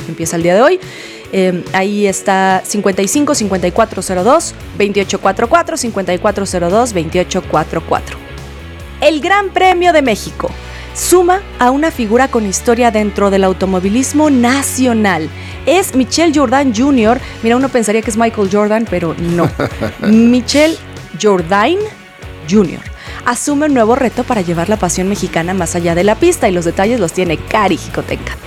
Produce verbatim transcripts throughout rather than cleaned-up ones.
empieza el día de hoy. Eh, ahí está cincuenta y cinco, cincuenta y cuatro cero dos, veintiocho cuarenta y cuatro, cincuenta y cuatro cero dos, veintiocho cuarenta y cuatro. El Gran Premio de México suma a una figura con historia dentro del automovilismo nacional. Es Michael Jordan junior Mira, uno pensaría que es Michael Jordan, pero no. Michael Jordan junior asume un nuevo reto para llevar la pasión mexicana más allá de la pista, y los detalles los tiene Cari Jicotencat.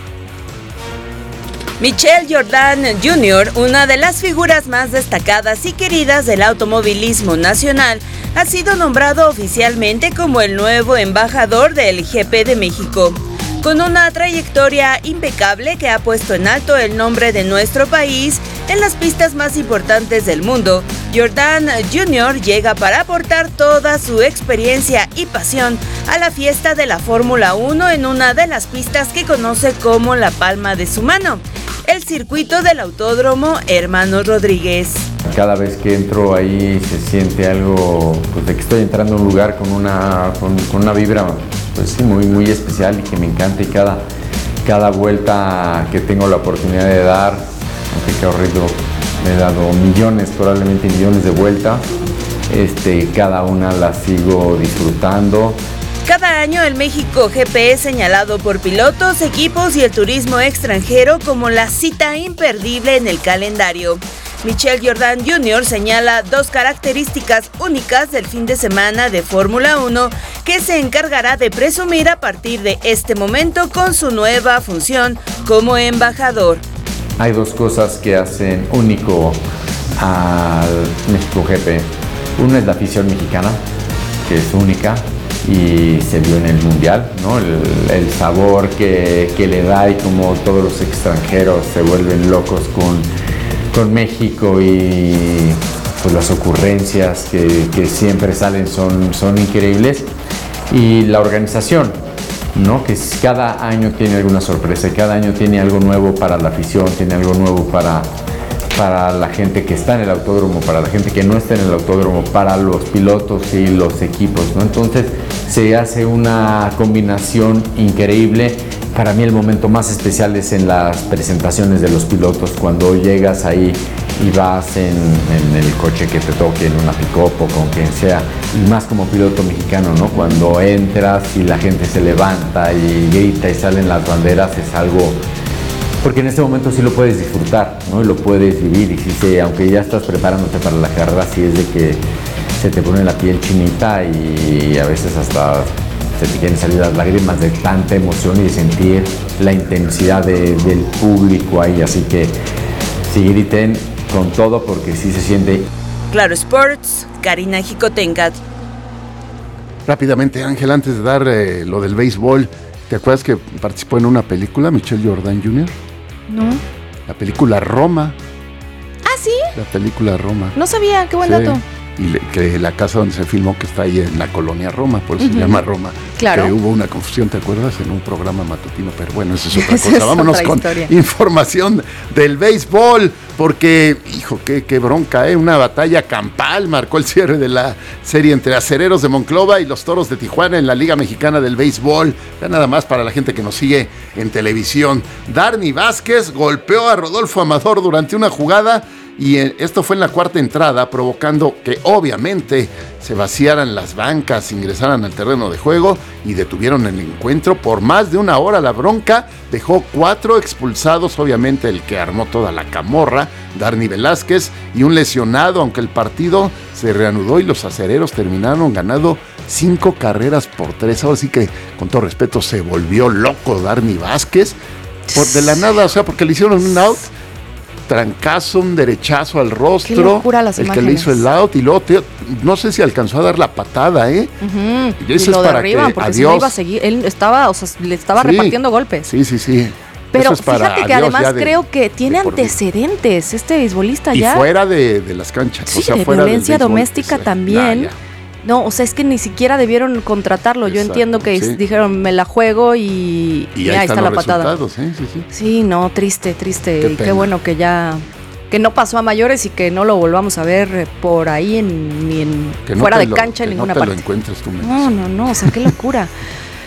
Michael Jordan junior, una de las figuras más destacadas y queridas del automovilismo nacional, ha sido nombrado oficialmente como el nuevo embajador del G P de México. Con una trayectoria impecable que ha puesto en alto el nombre de nuestro país en las pistas más importantes del mundo, Jordan junior llega para aportar toda su experiencia y pasión a la fiesta de la Fórmula uno en una de las pistas que conoce como la palma de su mano, el circuito del Autódromo Hermanos Rodríguez. Cada vez que entro ahí se siente algo, pues, de que estoy entrando a un lugar con una, con, con una vibra, pues sí, muy, muy especial, y que me encanta, y cada, cada vuelta que tengo la oportunidad de dar, aunque he corrido, me he dado millones, probablemente millones de vueltas, este, cada una la sigo disfrutando. Cada año el México G P es señalado por pilotos, equipos y el turismo extranjero como la cita imperdible en el calendario. Michael Jordan junior señala dos características únicas del fin de semana de Fórmula uno que se encargará de presumir a partir de este momento con su nueva función como embajador. Hay dos cosas que hacen único al México G P. Una es la afición mexicana, que es única y se vio en el Mundial, ¿no? El, el sabor que, que le da, y como todos los extranjeros se vuelven locos con, con México, y pues las ocurrencias que, que siempre salen son, son increíbles. Y la organización, ¿no? Que cada año tiene alguna sorpresa, cada año tiene algo nuevo para la afición, tiene algo nuevo para, para la gente que está en el autódromo, para la gente que no está en el autódromo, para los pilotos y los equipos, ¿no? Entonces se hace una combinación increíble. Para mí el momento más especial es en las presentaciones de los pilotos, cuando llegas ahí y vas en, en el coche que te toque, en una pick-up o con quien sea, y más como piloto mexicano, ¿no? Cuando entras y la gente se levanta y grita y salen las banderas, es algo, porque en este momento sí lo puedes disfrutar, ¿no? Y lo puedes vivir, y sí, sí, aunque ya estás preparándote para la carrera, sí es de que se te pone la piel chinita, y a veces hasta se te quieren salir las lágrimas de tanta emoción y de sentir la intensidad de, del público ahí. Así que sí, griten con todo, porque sí se siente. Claro Sports, Karina Jicotencat. Rápidamente, Ángel, antes de dar eh, lo del béisbol, ¿te acuerdas que participó en una película, Michael Jordan junior? No. La película Roma. ¿Ah, sí? La película Roma. No sabía, qué buen sí. dato. Y le, que la casa donde se filmó, que está ahí en la colonia Roma, por eso uh-huh. se llama Roma. Claro. Que hubo una confusión, ¿te acuerdas? En un programa matutino, pero bueno, eso es otra cosa. Es Vámonos otra con historia. Información del béisbol, porque, hijo, qué, qué bronca, ¿eh? Una batalla campal marcó el cierre de la serie entre Acereros de Monclova y los Toros de Tijuana en la Liga Mexicana del Béisbol. Ya nada más para la gente que nos sigue en televisión. Darny Vázquez golpeó a Rodolfo Amador durante una jugada, y esto fue en la cuarta entrada, provocando que obviamente se vaciaran las bancas, ingresaran al terreno de juego y detuvieron el encuentro por más de una hora. La bronca dejó cuatro expulsados, obviamente el que armó toda la camorra, Darny Velázquez, y un lesionado, aunque el partido se reanudó y los acereros terminaron ganando cinco carreras por tres. Ahora sí que, con todo respeto, se volvió loco Darny Vázquez, por de la nada, o sea, porque le hicieron un out, trancazo, un derechazo al rostro, qué locura las el imágenes. que le hizo el out, y luego te, no sé si alcanzó a dar la patada, ¿eh? Uh-huh. Y eso y lo es para derriban, que, porque adiós. si no iba a seguir, él estaba, o sea, le estaba sí, repartiendo golpes. Sí, sí, sí. Pero es para fíjate que adiós además de, creo que tiene antecedentes este beisbolista ya. Y fuera de, de las canchas. Sí, o sea, de fuera violencia del béisbol, doméstica pues, también. Nah, no, o sea, es que ni siquiera debieron contratarlo. Yo Exacto, entiendo que sí. dijeron, me la juego y, y y ahí, ahí están está la los patada. resultados, ¿eh? Sí, sí. Sí, no, triste, triste. Qué y pena. qué bueno que ya, que no pasó a mayores y que no lo volvamos a ver por ahí en, ni en Que no fuera te de lo, cancha en que ninguna no te parte. lo encuentres tú, No, no, no, o sea, qué locura.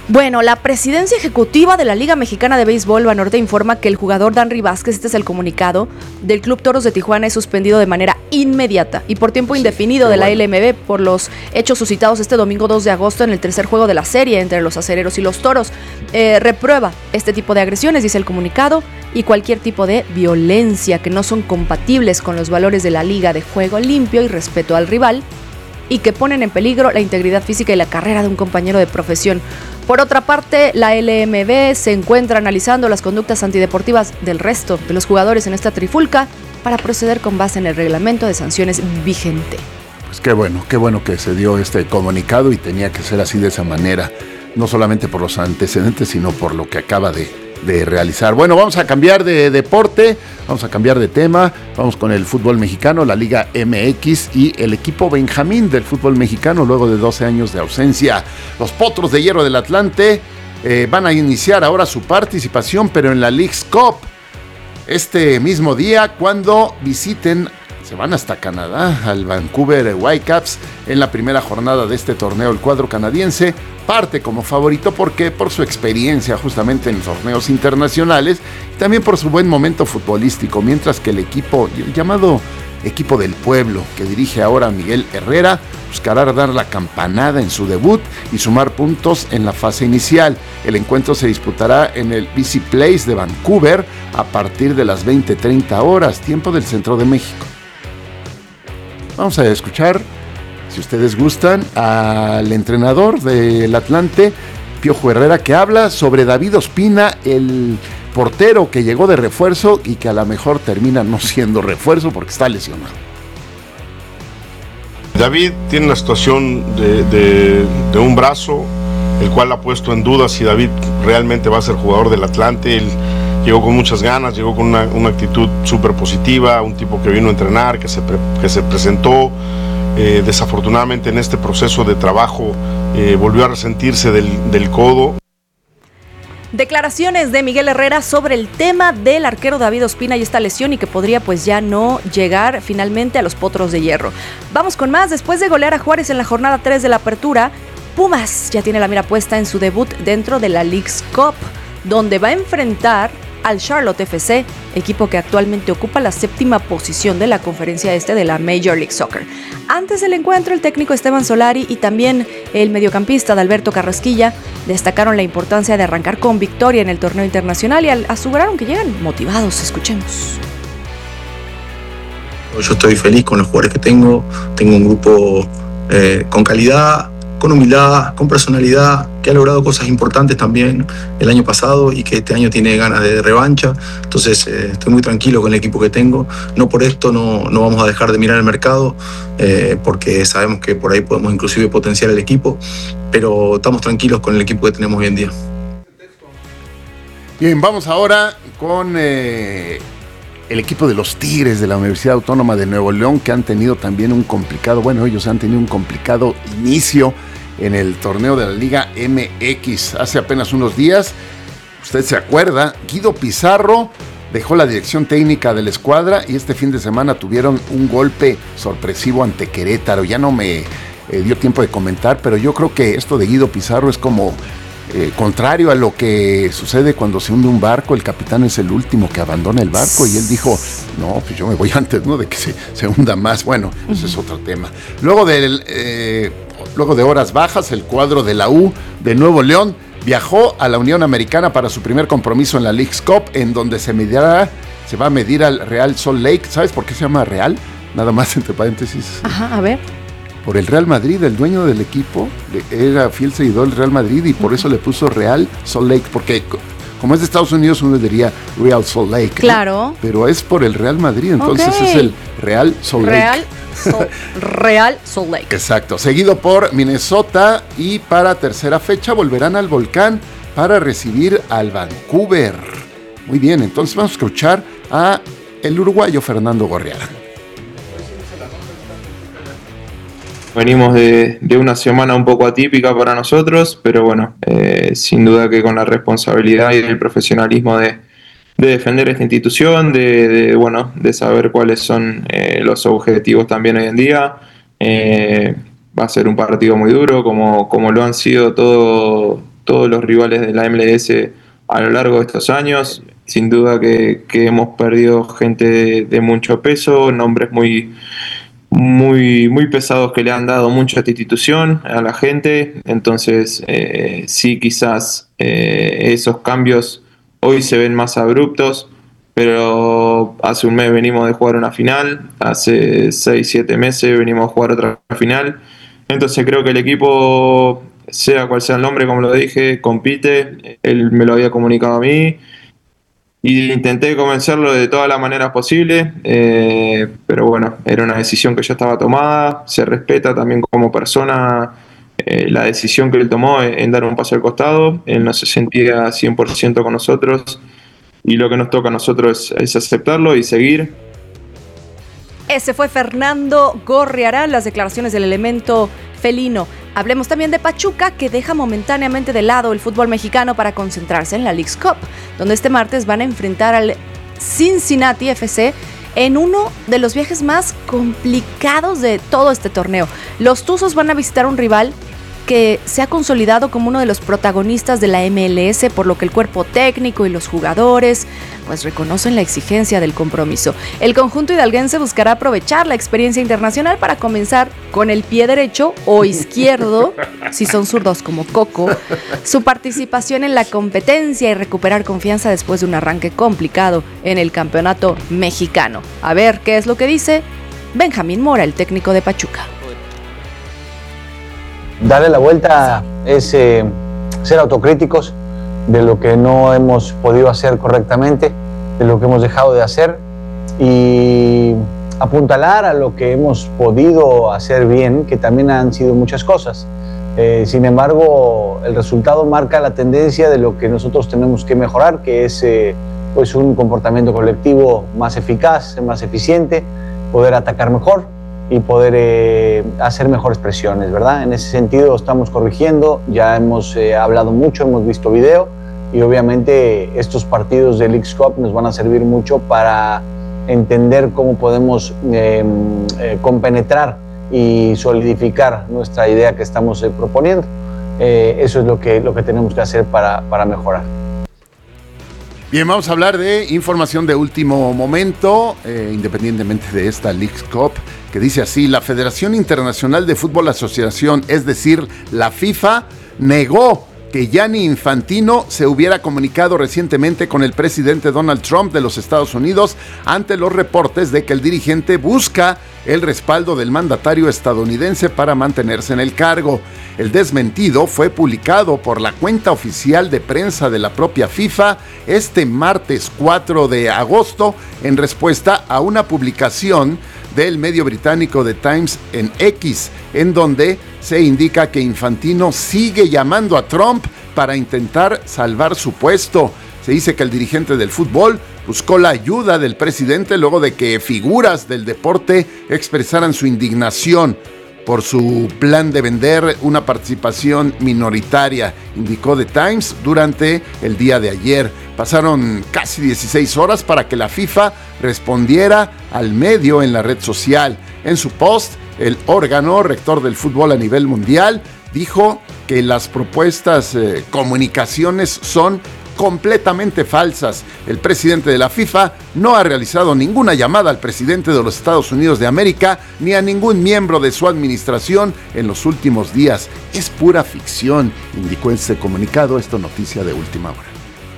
Bueno, la presidencia ejecutiva de la Liga Mexicana de Béisbol, Banorte, informa que el jugador Danry Vázquez, este es el comunicado, del Club Toros de Tijuana es suspendido de manera inmediata y por tiempo indefinido sí, de la bueno. L M B por los hechos suscitados este domingo dos de agosto en el tercer juego de la serie entre los acereros y los toros. Eh, reprueba este tipo de agresiones, dice el comunicado, y cualquier tipo de violencia que no son compatibles con los valores de la liga de juego limpio y respeto al rival y que ponen en peligro la integridad física y la carrera de un compañero de profesión. Por otra parte, la L M B se encuentra analizando las conductas antideportivas del resto de los jugadores en esta trifulca para proceder con base en el reglamento de sanciones vigente. Pues qué bueno, qué bueno que se dio este comunicado y tenía que ser así de esa manera, no solamente por los antecedentes, sino por lo que acaba de de realizar. Bueno, vamos a cambiar de deporte, vamos a cambiar de tema, vamos con el fútbol mexicano, la Liga M X y el equipo Benjamín del fútbol mexicano luego de doce años de ausencia. Los Potros de Hierro del Atlante eh, van a iniciar ahora su participación, pero en la Leagues Cup, este mismo día cuando visiten, se van hasta Canadá, al Vancouver Whitecaps, en la primera jornada de este torneo. El cuadro canadiense parte como favorito porque por su experiencia justamente en torneos internacionales y también por su buen momento futbolístico, mientras que el equipo llamado Equipo del Pueblo, que dirige ahora Miguel Herrera, buscará dar la campanada en su debut y sumar puntos en la fase inicial. El encuentro se disputará en el B C Place de Vancouver a partir de las veinte treinta horas, tiempo del centro de México. Vamos a escuchar, si ustedes gustan, al entrenador del Atlante, Piojo Herrera, que habla sobre David Ospina, el portero que llegó de refuerzo y que a lo mejor termina no siendo refuerzo porque está lesionado. David tiene una situación de, de, de un brazo, el cual ha puesto en duda si David realmente va a ser jugador del Atlante. Él llegó con muchas ganas, llegó con una, una actitud súper positiva, un tipo que vino a entrenar, que se, pre, que se presentó. Eh, desafortunadamente en este proceso de trabajo eh, volvió a resentirse del, del codo. Declaraciones de Miguel Herrera sobre el tema del arquero David Ospina y esta lesión y que podría pues ya no llegar finalmente a los Potros de Hierro. Vamos con más. Después de golear a Juárez en la jornada tres de la apertura, Pumas ya tiene la mira puesta en su debut dentro de la Leagues Cup, donde va a enfrentar al Charlotte F C, equipo que actualmente ocupa la séptima posición de la conferencia este de la Major League Soccer. Antes del encuentro, el técnico Esteban Solari y también el mediocampista Adalberto Carrasquilla destacaron la importancia de arrancar con victoria en el torneo internacional y aseguraron que llegan motivados. Escuchemos. Yo estoy feliz con los jugadores que tengo, tengo un grupo eh, con calidad, con humildad, con personalidad, que ha logrado cosas importantes también el año pasado y que este año tiene ganas de revancha. Entonces eh, estoy muy tranquilo con el equipo que tengo. No por esto no, no vamos a dejar de mirar el mercado, eh, porque sabemos que por ahí podemos inclusive potenciar el equipo, pero estamos tranquilos con el equipo que tenemos hoy en día. Bien, vamos ahora con eh, el equipo de los Tigres de la Universidad Autónoma de Nuevo León, que han tenido también un complicado, bueno, ellos han tenido un complicado inicio en el torneo de la Liga M X. Hace apenas unos días, usted se acuerda, Guido Pizarro dejó la dirección técnica de la escuadra y este fin de semana tuvieron un golpe sorpresivo ante Querétaro. Ya no me eh, dio tiempo de comentar, pero yo creo que esto de Guido Pizarro es como eh, contrario a lo que sucede cuando se hunde un barco. El capitán es el último que abandona el barco y él dijo, no, pues yo me voy antes, ¿no?, de que se, se hunda más. Bueno, ese es otro tema. Luego del... Eh, Luego de horas bajas, el cuadro de la U de Nuevo León viajó a la Unión Americana para su primer compromiso en la Leagues Cup, en donde se medirá, se va a medir al Real Salt Lake. ¿Sabes por qué se llama Real? Nada más entre paréntesis. Ajá, a ver. Por el Real Madrid, el dueño del equipo era fiel seguidor del Real Madrid y por eso le puso Real Salt Lake, porque como es de Estados Unidos uno diría Real Salt Lake. Claro. ¿No? Pero es por el Real Madrid, entonces okay. Es el Real Salt Lake. Real Sol, Real Salt Lake. Exacto, seguido por Minnesota y para tercera fecha volverán al Volcán para recibir al Vancouver. Muy bien, entonces vamos a escuchar a el uruguayo Fernando Gorriarán. Venimos de, de una semana un poco atípica para nosotros, pero bueno, eh, sin duda que con la responsabilidad y el profesionalismo de, de defender esta institución, de, de, bueno, de saber cuáles son eh, los objetivos también hoy en día. Eh, va a ser un partido muy duro, como, como lo han sido todo, todos los rivales de la M L S a lo largo de estos años. Sin duda que, que hemos perdido gente de, de mucho peso, nombres muy, muy, muy pesados que le han dado mucha institución a la gente. Entonces, eh, sí, quizás eh, esos cambios hoy se ven más abruptos, pero hace un mes venimos de jugar una final, hace seis, siete meses venimos a jugar otra final. Entonces creo que el equipo, sea cual sea el nombre, como lo dije, compite. Él me lo había comunicado a mí y intenté convencerlo de todas las maneras posibles, eh, pero bueno, era una decisión que ya estaba tomada. Se respeta también como persona eh, la decisión que él tomó en, en dar un paso al costado. Él no se sentía cien por ciento con nosotros y lo que nos toca a nosotros es, es aceptarlo y seguir. Ese fue Fernando Gorriarán, las declaraciones del elemento felino. Hablemos también de Pachuca, que deja momentáneamente de lado el fútbol mexicano para concentrarse en la Leagues Cup, donde este martes van a enfrentar al Cincinnati F C en uno de los viajes más complicados de todo este torneo. Los Tuzos van a visitar un rival que se ha consolidado como uno de los protagonistas de la M L S, por lo que el cuerpo técnico y los jugadores pues reconocen la exigencia del compromiso. El conjunto hidalguense buscará aprovechar la experiencia internacional para comenzar con el pie derecho o izquierdo, si son zurdos como Coco, su participación en la competencia y recuperar confianza después de un arranque complicado en el campeonato mexicano. A ver qué es lo que dice Benjamín Mora, el técnico de Pachuca. Darle la vuelta es eh, ser autocríticos de lo que no hemos podido hacer correctamente, de lo que hemos dejado de hacer y apuntalar a lo que hemos podido hacer bien, que también han sido muchas cosas. Eh, sin embargo, el resultado marca la tendencia de lo que nosotros tenemos que mejorar, que es eh, pues un comportamiento colectivo más eficaz, más eficiente, poder atacar mejor y poder eh, hacer mejores presiones, ¿verdad? En ese sentido estamos corrigiendo, ya hemos eh, hablado mucho, hemos visto video y obviamente estos partidos de Leagues Cup nos van a servir mucho para entender cómo podemos eh, eh, compenetrar y solidificar nuestra idea que estamos eh, proponiendo. Eh, eso es lo que, lo que tenemos que hacer para, para mejorar. Bien, vamos a hablar de información de último momento, eh, independientemente de esta Leagues Cup, que dice así: la Federación Internacional de Fútbol Asociación, es decir, la FIFA, negó que Gianni Infantino se hubiera comunicado recientemente con el presidente Donald Trump de los Estados Unidos ante los reportes de que el dirigente busca el respaldo del mandatario estadounidense para mantenerse en el cargo. El desmentido fue publicado por la cuenta oficial de prensa de la propia FIFA este martes cuatro de agosto en respuesta a una publicación del medio británico The Times en X, en donde se indica que Infantino sigue llamando a Trump para intentar salvar su puesto. Se dice que el dirigente del fútbol buscó la ayuda del presidente luego de que figuras del deporte expresaran su indignación por su plan de vender una participación minoritaria, indicó The Times durante el día de ayer. Pasaron casi dieciséis horas para que la FIFA respondiera al medio en la red social. En su post, el órgano rector del fútbol a nivel mundial dijo que las propuestas eh, comunicaciones son completamente falsas. El presidente de la FIFA no ha realizado ninguna llamada al presidente de los Estados Unidos de América ni a ningún miembro de su administración en los últimos días. Es pura ficción, indicó ese comunicado. Esto noticia de última hora.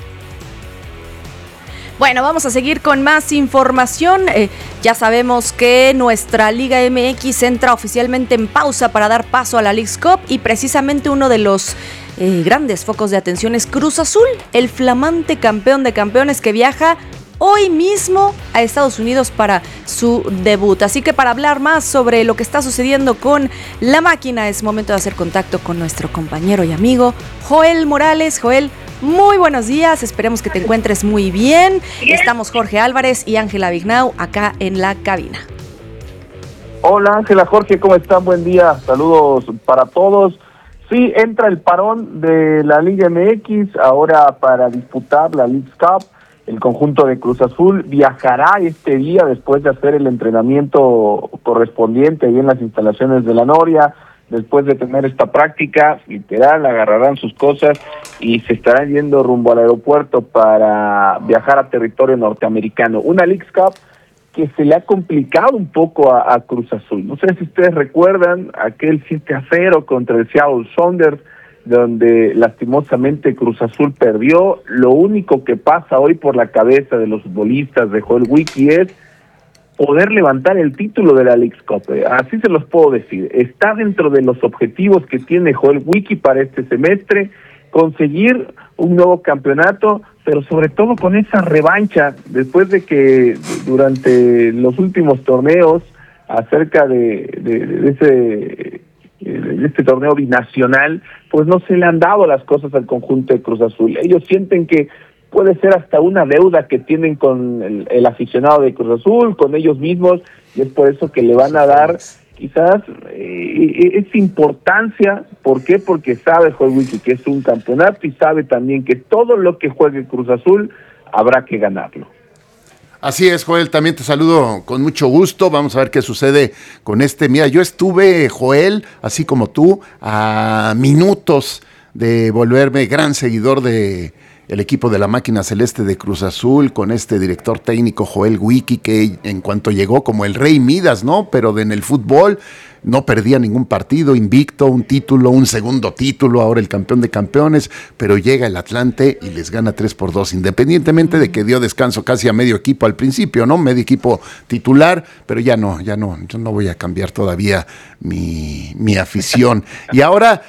Bueno, vamos a seguir con más información. Eh, ya sabemos que nuestra Liga M X entra oficialmente en pausa para dar paso a la Leagues Cup y precisamente uno de los eh, grandes focos de atención es Cruz Azul, el flamante campeón de campeones que viaja hoy mismo a Estados Unidos para su debut. Así que para hablar más sobre lo que está sucediendo con la máquina es momento de hacer contacto con nuestro compañero y amigo Joel Morales. Joel, muy buenos días, esperemos que te encuentres muy bien. Estamos Jorge Álvarez y Ángela Vignau acá en la cabina. Hola Ángela, Jorge, ¿cómo están? Buen día, saludos para todos. Sí, entra el parón de la Liga M X ahora para disputar la Leagues Cup. El conjunto de Cruz Azul viajará este día después de hacer el entrenamiento correspondiente ahí en las instalaciones de la Noria, después de tener esta práctica, literal, agarrarán sus cosas y se estarán yendo rumbo al aeropuerto para viajar a territorio norteamericano. Una Leagues Cup que se le ha complicado un poco a, a Cruz Azul. No sé si ustedes recuerdan aquel siete a cero contra el Seattle Sounders, donde lastimosamente Cruz Azul perdió. Lo único que pasa hoy por la cabeza de los futbolistas de Joel Wiki es poder levantar el título de la Leagues Cup. Así se los puedo decir. Está dentro de los objetivos que tiene Joel Wiki para este semestre, conseguir un nuevo campeonato, pero sobre todo con esa revancha, después de que durante los últimos torneos, acerca de, de, de ese de este torneo binacional, pues no se le han dado las cosas al conjunto de Cruz Azul. Ellos sienten que puede ser hasta una deuda que tienen con el, el aficionado de Cruz Azul, con ellos mismos, y es por eso que le van a dar quizás eh, esa importancia. ¿Por qué? Porque sabe Joel Wiki que es un campeonato y sabe también que todo lo que juegue Cruz Azul habrá que ganarlo. Así es, Joel, también te saludo con mucho gusto. Vamos a ver qué sucede con este. Mira, yo estuve, Joel, así como tú, a minutos de volverme gran seguidor de el equipo de la máquina celeste de Cruz Azul, con este director técnico Joel Wiki, que en cuanto llegó como el rey Midas, ¿no? Pero de, en el fútbol no perdía ningún partido, invicto, un título, un segundo título, ahora el campeón de campeones, pero llega el Atlante y les gana tres por dos, independientemente de que dio descanso casi a medio equipo al principio, ¿no? Medio equipo titular, pero ya no, ya no, yo no voy a cambiar todavía mi, mi afición. Y ahora,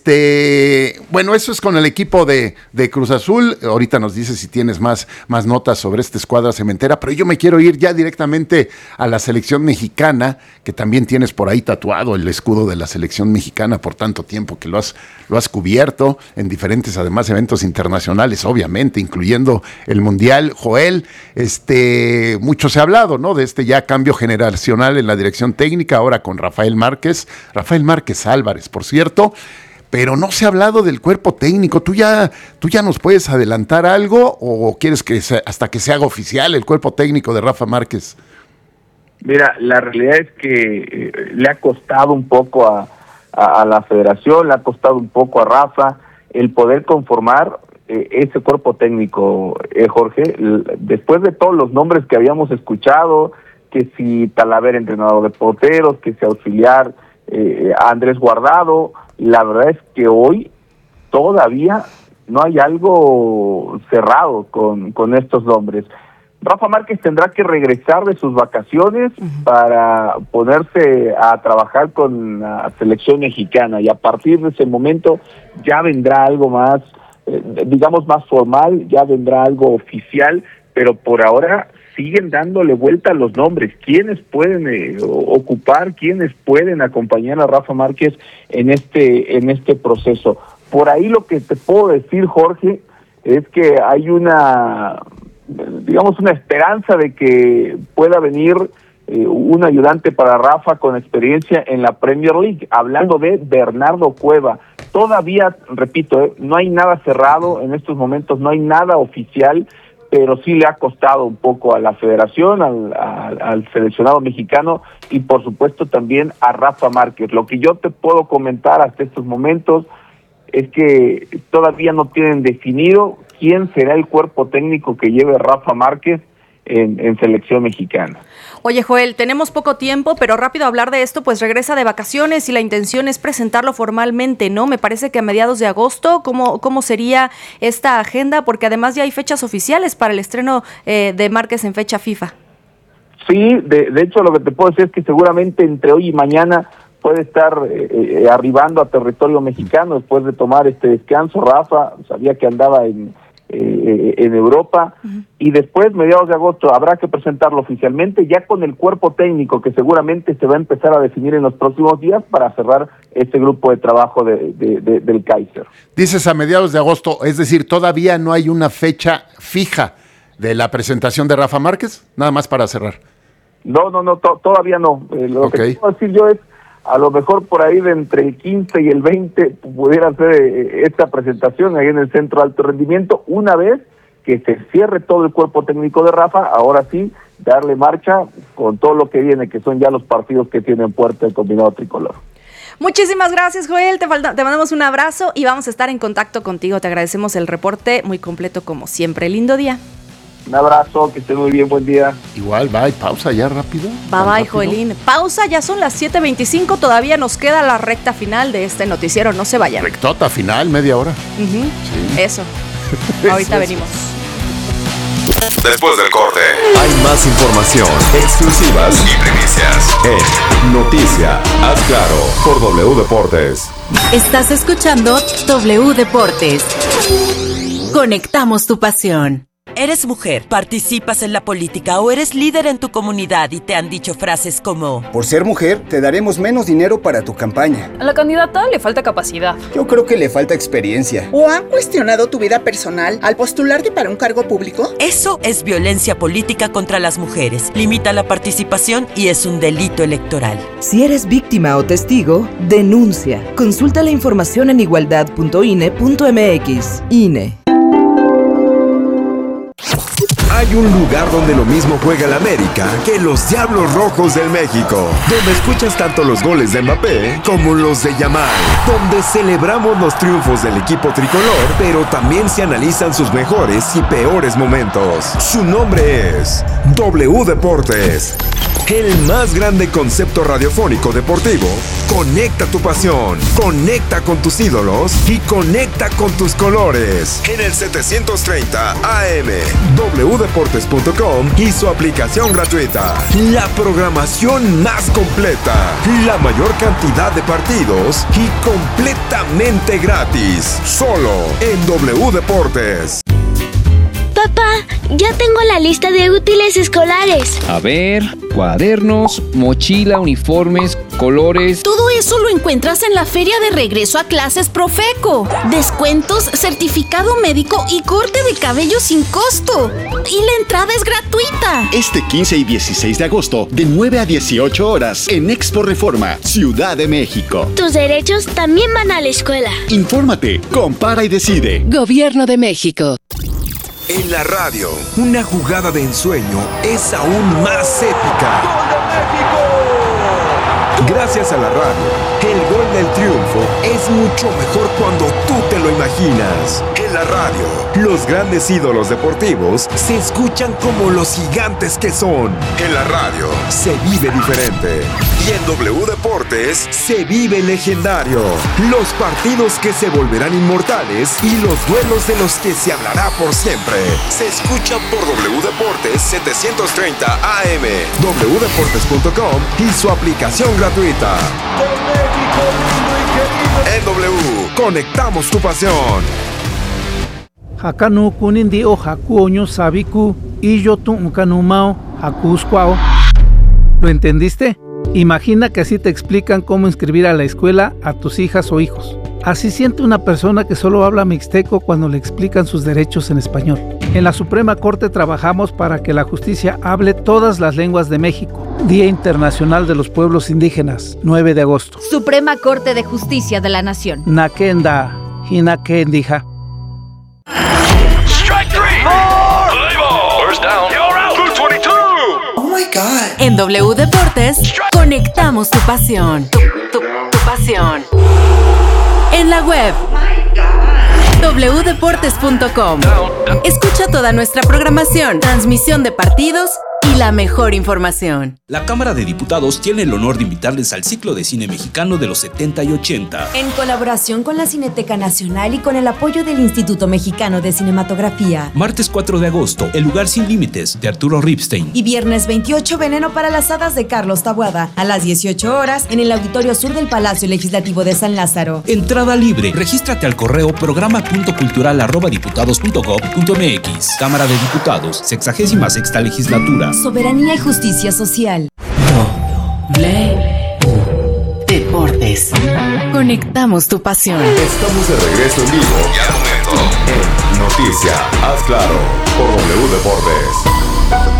este, bueno, eso es con el equipo de, de Cruz Azul. Ahorita nos dices si tienes más, más notas sobre esta escuadra cementera, pero yo me quiero ir ya directamente a la selección mexicana, que también tienes por ahí tatuado el escudo de la selección mexicana por tanto tiempo que lo has, lo has cubierto en diferentes, además, eventos internacionales, obviamente, incluyendo el Mundial. Joel, este, mucho se ha hablado, ¿no?, de este ya cambio generacional en la dirección técnica, ahora con Rafael Márquez, Rafael Márquez Álvarez, por cierto, pero no se ha hablado del cuerpo técnico. ¿Tú ya, tú ya nos puedes adelantar algo o quieres que se, hasta que se haga oficial el cuerpo técnico de Rafa Márquez? Mira, la realidad es que eh, le ha costado un poco a, a, a la federación, le ha costado un poco a Rafa el poder conformar eh, ese cuerpo técnico, eh, Jorge. L- después de todos los nombres que habíamos escuchado, que si Talavera entrenador de porteros, que si auxiliar eh, a Andrés Guardado, la verdad es que hoy todavía no hay algo cerrado con, con estos nombres. Rafa Márquez tendrá que regresar de sus vacaciones uh-huh. para ponerse a trabajar con la selección mexicana, y a partir de ese momento ya vendrá algo más, eh, digamos, más formal, ya vendrá algo oficial, pero por ahora siguen dándole vuelta a los nombres. ¿Quiénes pueden eh, ocupar, quiénes pueden acompañar a Rafa Márquez en este, en este proceso? Por ahí lo que te puedo decir, Jorge, es que hay una... digamos, una esperanza de que pueda venir eh, un ayudante para Rafa con experiencia en la Premier League, hablando de Bernardo Cueva. Todavía, repito, eh, no hay nada cerrado en estos momentos, no hay nada oficial, pero sí le ha costado un poco a la federación, al, al, al seleccionado mexicano y por supuesto también a Rafa Márquez. Lo que yo te puedo comentar hasta estos momentos es que todavía no tienen definido quién será el cuerpo técnico que lleve Rafa Márquez en, en selección mexicana. Oye, Joel, tenemos poco tiempo, pero rápido hablar de esto, pues regresa de vacaciones y la intención es presentarlo formalmente, ¿no? Me parece que a mediados de agosto, ¿cómo, cómo sería esta agenda? Porque además ya hay fechas oficiales para el estreno eh, de Márquez en fecha FIFA. Sí, de, de hecho lo que te puedo decir es que seguramente entre hoy y mañana puede estar eh, eh, arribando a territorio mexicano después de tomar este descanso. Rafa sabía que andaba en, eh, en Europa uh-huh. y después, mediados de agosto, habrá que presentarlo oficialmente ya con el cuerpo técnico que seguramente se va a empezar a definir en los próximos días para cerrar este grupo de trabajo de, de, de, del Kaiser. Dices a mediados de agosto, es decir, todavía no hay una fecha fija de la presentación de Rafa Márquez, nada más para cerrar. No, no, no, to- todavía no. Eh, lo okay. que puedo decir yo es, a lo mejor por ahí de entre el quince y el veinte pudiera hacer eh, esta presentación ahí en el Centro de Alto Rendimiento. Una vez que se cierre todo el cuerpo técnico de Rafa, ahora sí, darle marcha con todo lo que viene, que son ya los partidos que tienen puerta el combinado tricolor. Muchísimas gracias, Joel. Te, falta, te mandamos un abrazo y vamos a estar en contacto contigo. Te agradecemos el reporte muy completo como siempre. Lindo día. Un abrazo, que esté muy bien, buen día. Igual, bye, pausa ya rápido. Bye, bye, Joelín. Pausa, ya son las siete veinticinco, todavía nos queda la recta final de este noticiero, no se vayan. Rectota final, media hora. Uh-huh. Sí. Eso. Ahorita venimos. Después del corte, hay más información, exclusivas y primicias en Noticia, haz claro, por W Deportes. Estás escuchando W Deportes. Conectamos tu pasión. ¿Eres mujer, participas en la política o eres líder en tu comunidad y te han dicho frases como: por ser mujer, te daremos menos dinero para tu campaña? A la candidata le falta capacidad. Yo creo que le falta experiencia. ¿O han cuestionado tu vida personal al postularte para un cargo público? Eso es violencia política contra las mujeres. Limita la participación y es un delito electoral. Si eres víctima o testigo, denuncia. Consulta la información en igualdad punto I N E punto M X. I N E. Hay un lugar donde lo mismo juega el América que los Diablos Rojos del México, donde escuchas tanto los goles de Mbappé como los de Yamal, donde celebramos los triunfos del equipo tricolor, pero también se analizan sus mejores y peores momentos. Su nombre es W Deportes, el más grande concepto radiofónico deportivo. Conecta tu pasión, conecta con tus ídolos y conecta con tus colores. En el setecientos treinta A M, w deportes punto com y su aplicación gratuita. La programación más completa, la mayor cantidad de partidos y completamente gratis. Solo en W Deportes. Papá, ya tengo la lista de útiles escolares. A ver, cuadernos, mochila, uniformes, colores. Todo eso lo encuentras en la feria de regreso a clases Profeco. Descuentos, certificado médico y corte de cabello sin costo. Y la entrada es gratuita. Este quince y dieciséis de agosto, de nueve a dieciocho horas, en Expo Reforma, Ciudad de México. Tus derechos también van a la escuela. Infórmate, compara y decide. Gobierno de México. En la radio, una jugada de ensueño es aún más épica. ¡Gol de México! Gracias a la radio, el gol del triunfo es mucho mejor cuando tú te lo imaginas. En la radio, los grandes ídolos deportivos se escuchan como los gigantes que son. En la radio, se vive diferente. Y en W Deportes, se vive legendario. Los partidos que se volverán inmortales y los duelos de los que se hablará por siempre. Se escuchan por W Deportes setecientos treinta A M, w deportes punto com y su aplicación gratuita. En W, conectamos tu pasión. Hakanu kunindi o hakuoño sabiku y yo tu unkanumao hakuskwao. ¿Lo entendiste? Imagina que así te explican cómo inscribir a la escuela a tus hijas o hijos. Así siente una persona que solo habla mixteco cuando le explican sus derechos en español. En la Suprema Corte trabajamos para que la justicia hable todas las lenguas de México. Día Internacional de los Pueblos Indígenas, nueve de agosto. Suprema Corte de Justicia de la Nación. Nakenda, hinakendija. Strike three. Four. First down. You're out. Blue twenty-two. Oh my God. En W Deportes, conectamos tu pasión. Tu, tu, tu pasión. En la web w deportes punto com. Escucha toda nuestra programación, transmisión de partidos y la mejor información. La Cámara de Diputados tiene el honor de invitarles al ciclo de cine mexicano de los setenta y ochenta. En colaboración con la Cineteca Nacional y con el apoyo del Instituto Mexicano de Cinematografía. Martes cuatro de agosto, El lugar sin límites, de Arturo Ripstein. Y viernes veintiocho, Veneno para las hadas, de Carlos Taboada. A las dieciocho horas, en el Auditorio Sur del Palacio Legislativo de San Lázaro. Entrada libre. Regístrate al correo programa punto cultural arroba diputados punto gob punto m x. Cámara de Diputados, sexagésima sexta legislatura. Soberanía y justicia social. W Deportes. Conectamos tu pasión. Estamos de regreso en vivo y al momento en Noticia, haz claro, por W Deportes.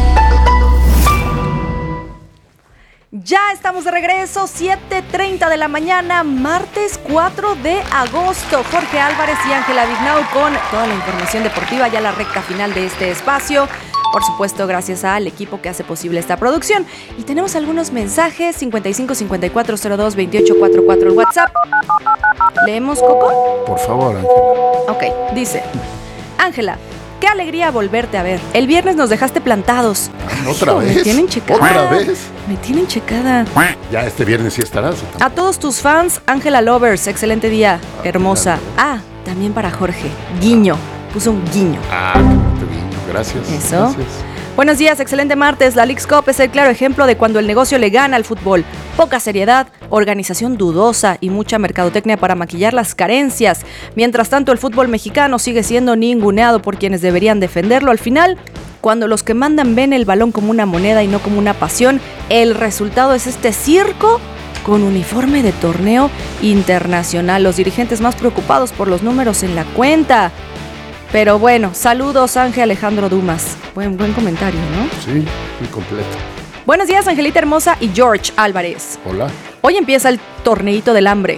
Ya estamos de regreso, siete treinta de la mañana, martes cuatro de agosto. Jorge Álvarez y Ángela Vignau con toda la información deportiva, ya la recta final de este espacio. Por supuesto, gracias al equipo que hace posible esta producción. Y tenemos algunos mensajes, cincuenta y cinco cincuenta y cuatro cero dos veintiocho cuarenta y cuatro el WhatsApp. ¿Leemos, Coco? Por favor, Ángela. Ok, dice: Ángela, qué alegría volverte a ver. El viernes nos dejaste plantados. ¿Otra Hijo, vez? Me tienen checada. ¿Otra vez? Me tienen checada. Ya este viernes sí estarás. A todos tus fans, Ángela Lovers, excelente día, hermosa. Ah, también para Jorge, guiño. Puso un guiño. Ah, qué bonito guiño. Gracias. Eso. Gracias. Buenos días, excelente martes. La Leagues Cup es el claro ejemplo de cuando el negocio le gana al fútbol. Poca seriedad, organización dudosa y mucha mercadotecnia para maquillar las carencias. Mientras tanto, el fútbol mexicano sigue siendo ninguneado por quienes deberían defenderlo. Al final, cuando los que mandan ven el balón como una moneda y no como una pasión, el resultado es este circo con uniforme de torneo internacional. Los dirigentes más preocupados por los números en la cuenta. Pero bueno, saludos, Ángel Alejandro Dumas. Buen, buen comentario, ¿no? Sí, muy completo. Buenos días, Angelita Hermosa y George Álvarez. Hola. Hoy empieza el torneito del hambre.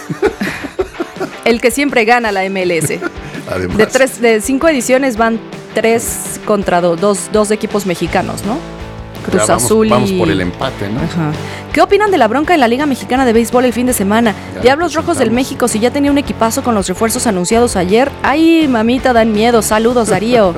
El que siempre gana la M L S. Además. De, tres, de cinco ediciones van tres contra dos, dos, dos equipos mexicanos, ¿no? Cruz ya vamos, Azul y... Vamos por el empate, ¿no? Ajá. ¿Qué opinan de la bronca en la Liga Mexicana de Béisbol el fin de semana? Ya Diablos Rojos del México, si ya tenía un equipazo con los refuerzos anunciados ayer. Ay, mamita, dan miedo. Saludos, Darío.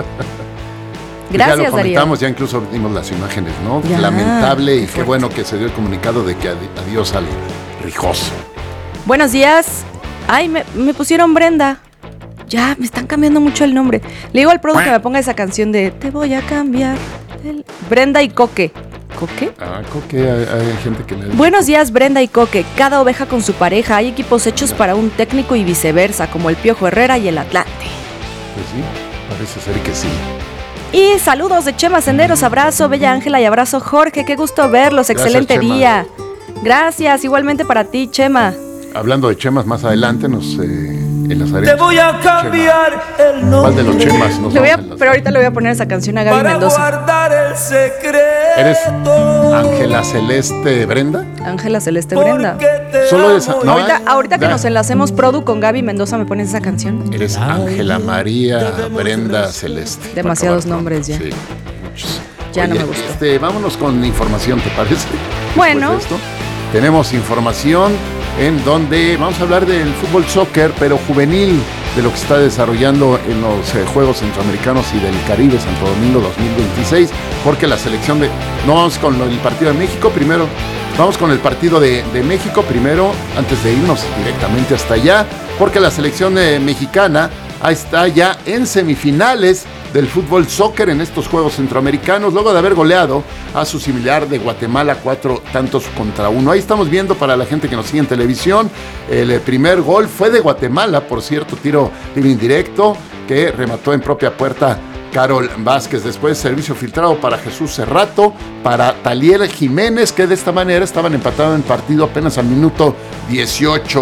Gracias, ya lo comentamos, Darío. ya incluso vimos las imágenes, ¿no? Ya, lamentable y qué, qué bueno que se dio el comunicado de que adi- adiós al Rijoso. Buenos días. Ay, me, me pusieron Brenda. Ya, me están cambiando mucho el nombre. Le digo al producto que me ponga esa canción de Te voy a cambiar. el- Brenda y Coque. ¿Coque? Ah, Coque, hay, hay gente que le... Buenos días, Brenda y Coque. Cada oveja con su pareja. Hay equipos hechos para un técnico y viceversa, como el Piojo Herrera y el Atlante. Pues sí, parece ser que sí. Y saludos de Chema Senderos. Abrazo, Bella Ángela, y abrazo, Jorge. Qué gusto verlos. Excelente Chema. día. Gracias, igualmente para ti, Chema. Hablando de Chemas, más adelante nos eh, enlazaremos. Te voy a cambiar Chema. el nombre. ¿Cuál de los Chemas nos Le voy a- vamos a pero ahorita le voy a poner esa canción a Gaby para Mendoza. guardar el secreto. ¿Eres Ángela Celeste Brenda? Ángela Celeste Brenda. Solo esa. No, ahorita ¿eh? ahorita que Ya. nos enlacemos Produ con Gaby Mendoza, me pones esa canción. Eres Ángela María Brenda Celeste. Demasiados Para acabar nombres ya. pronto. Sí, muchos. Ya no Oye, me gustó. Este, vámonos con información, ¿te parece? Bueno. Después de esto, tenemos información en donde vamos a hablar del fútbol soccer, pero juvenil, de lo que se está desarrollando en los eh, Juegos Centroamericanos y del Caribe Santo Domingo dos mil veintiséis, porque la selección de... No vamos con lo- el partido de México primero, vamos con el partido de, de México primero, antes de irnos directamente hasta allá, porque la selección eh, mexicana ah, está ya en semifinales del fútbol soccer en estos Juegos Centroamericanos, luego de haber goleado a su similar de Guatemala cuatro tantos contra uno. Ahí estamos viendo, para la gente que nos sigue en televisión, el eh, primer gol fue de Guatemala, por cierto, tiro libre indirecto que remató en propia puerta Carol Vázquez. Después servicio filtrado para Jesús Cerrato, para Taliel Jiménez, que de esta manera estaban empatados en partido apenas al minuto dieciocho.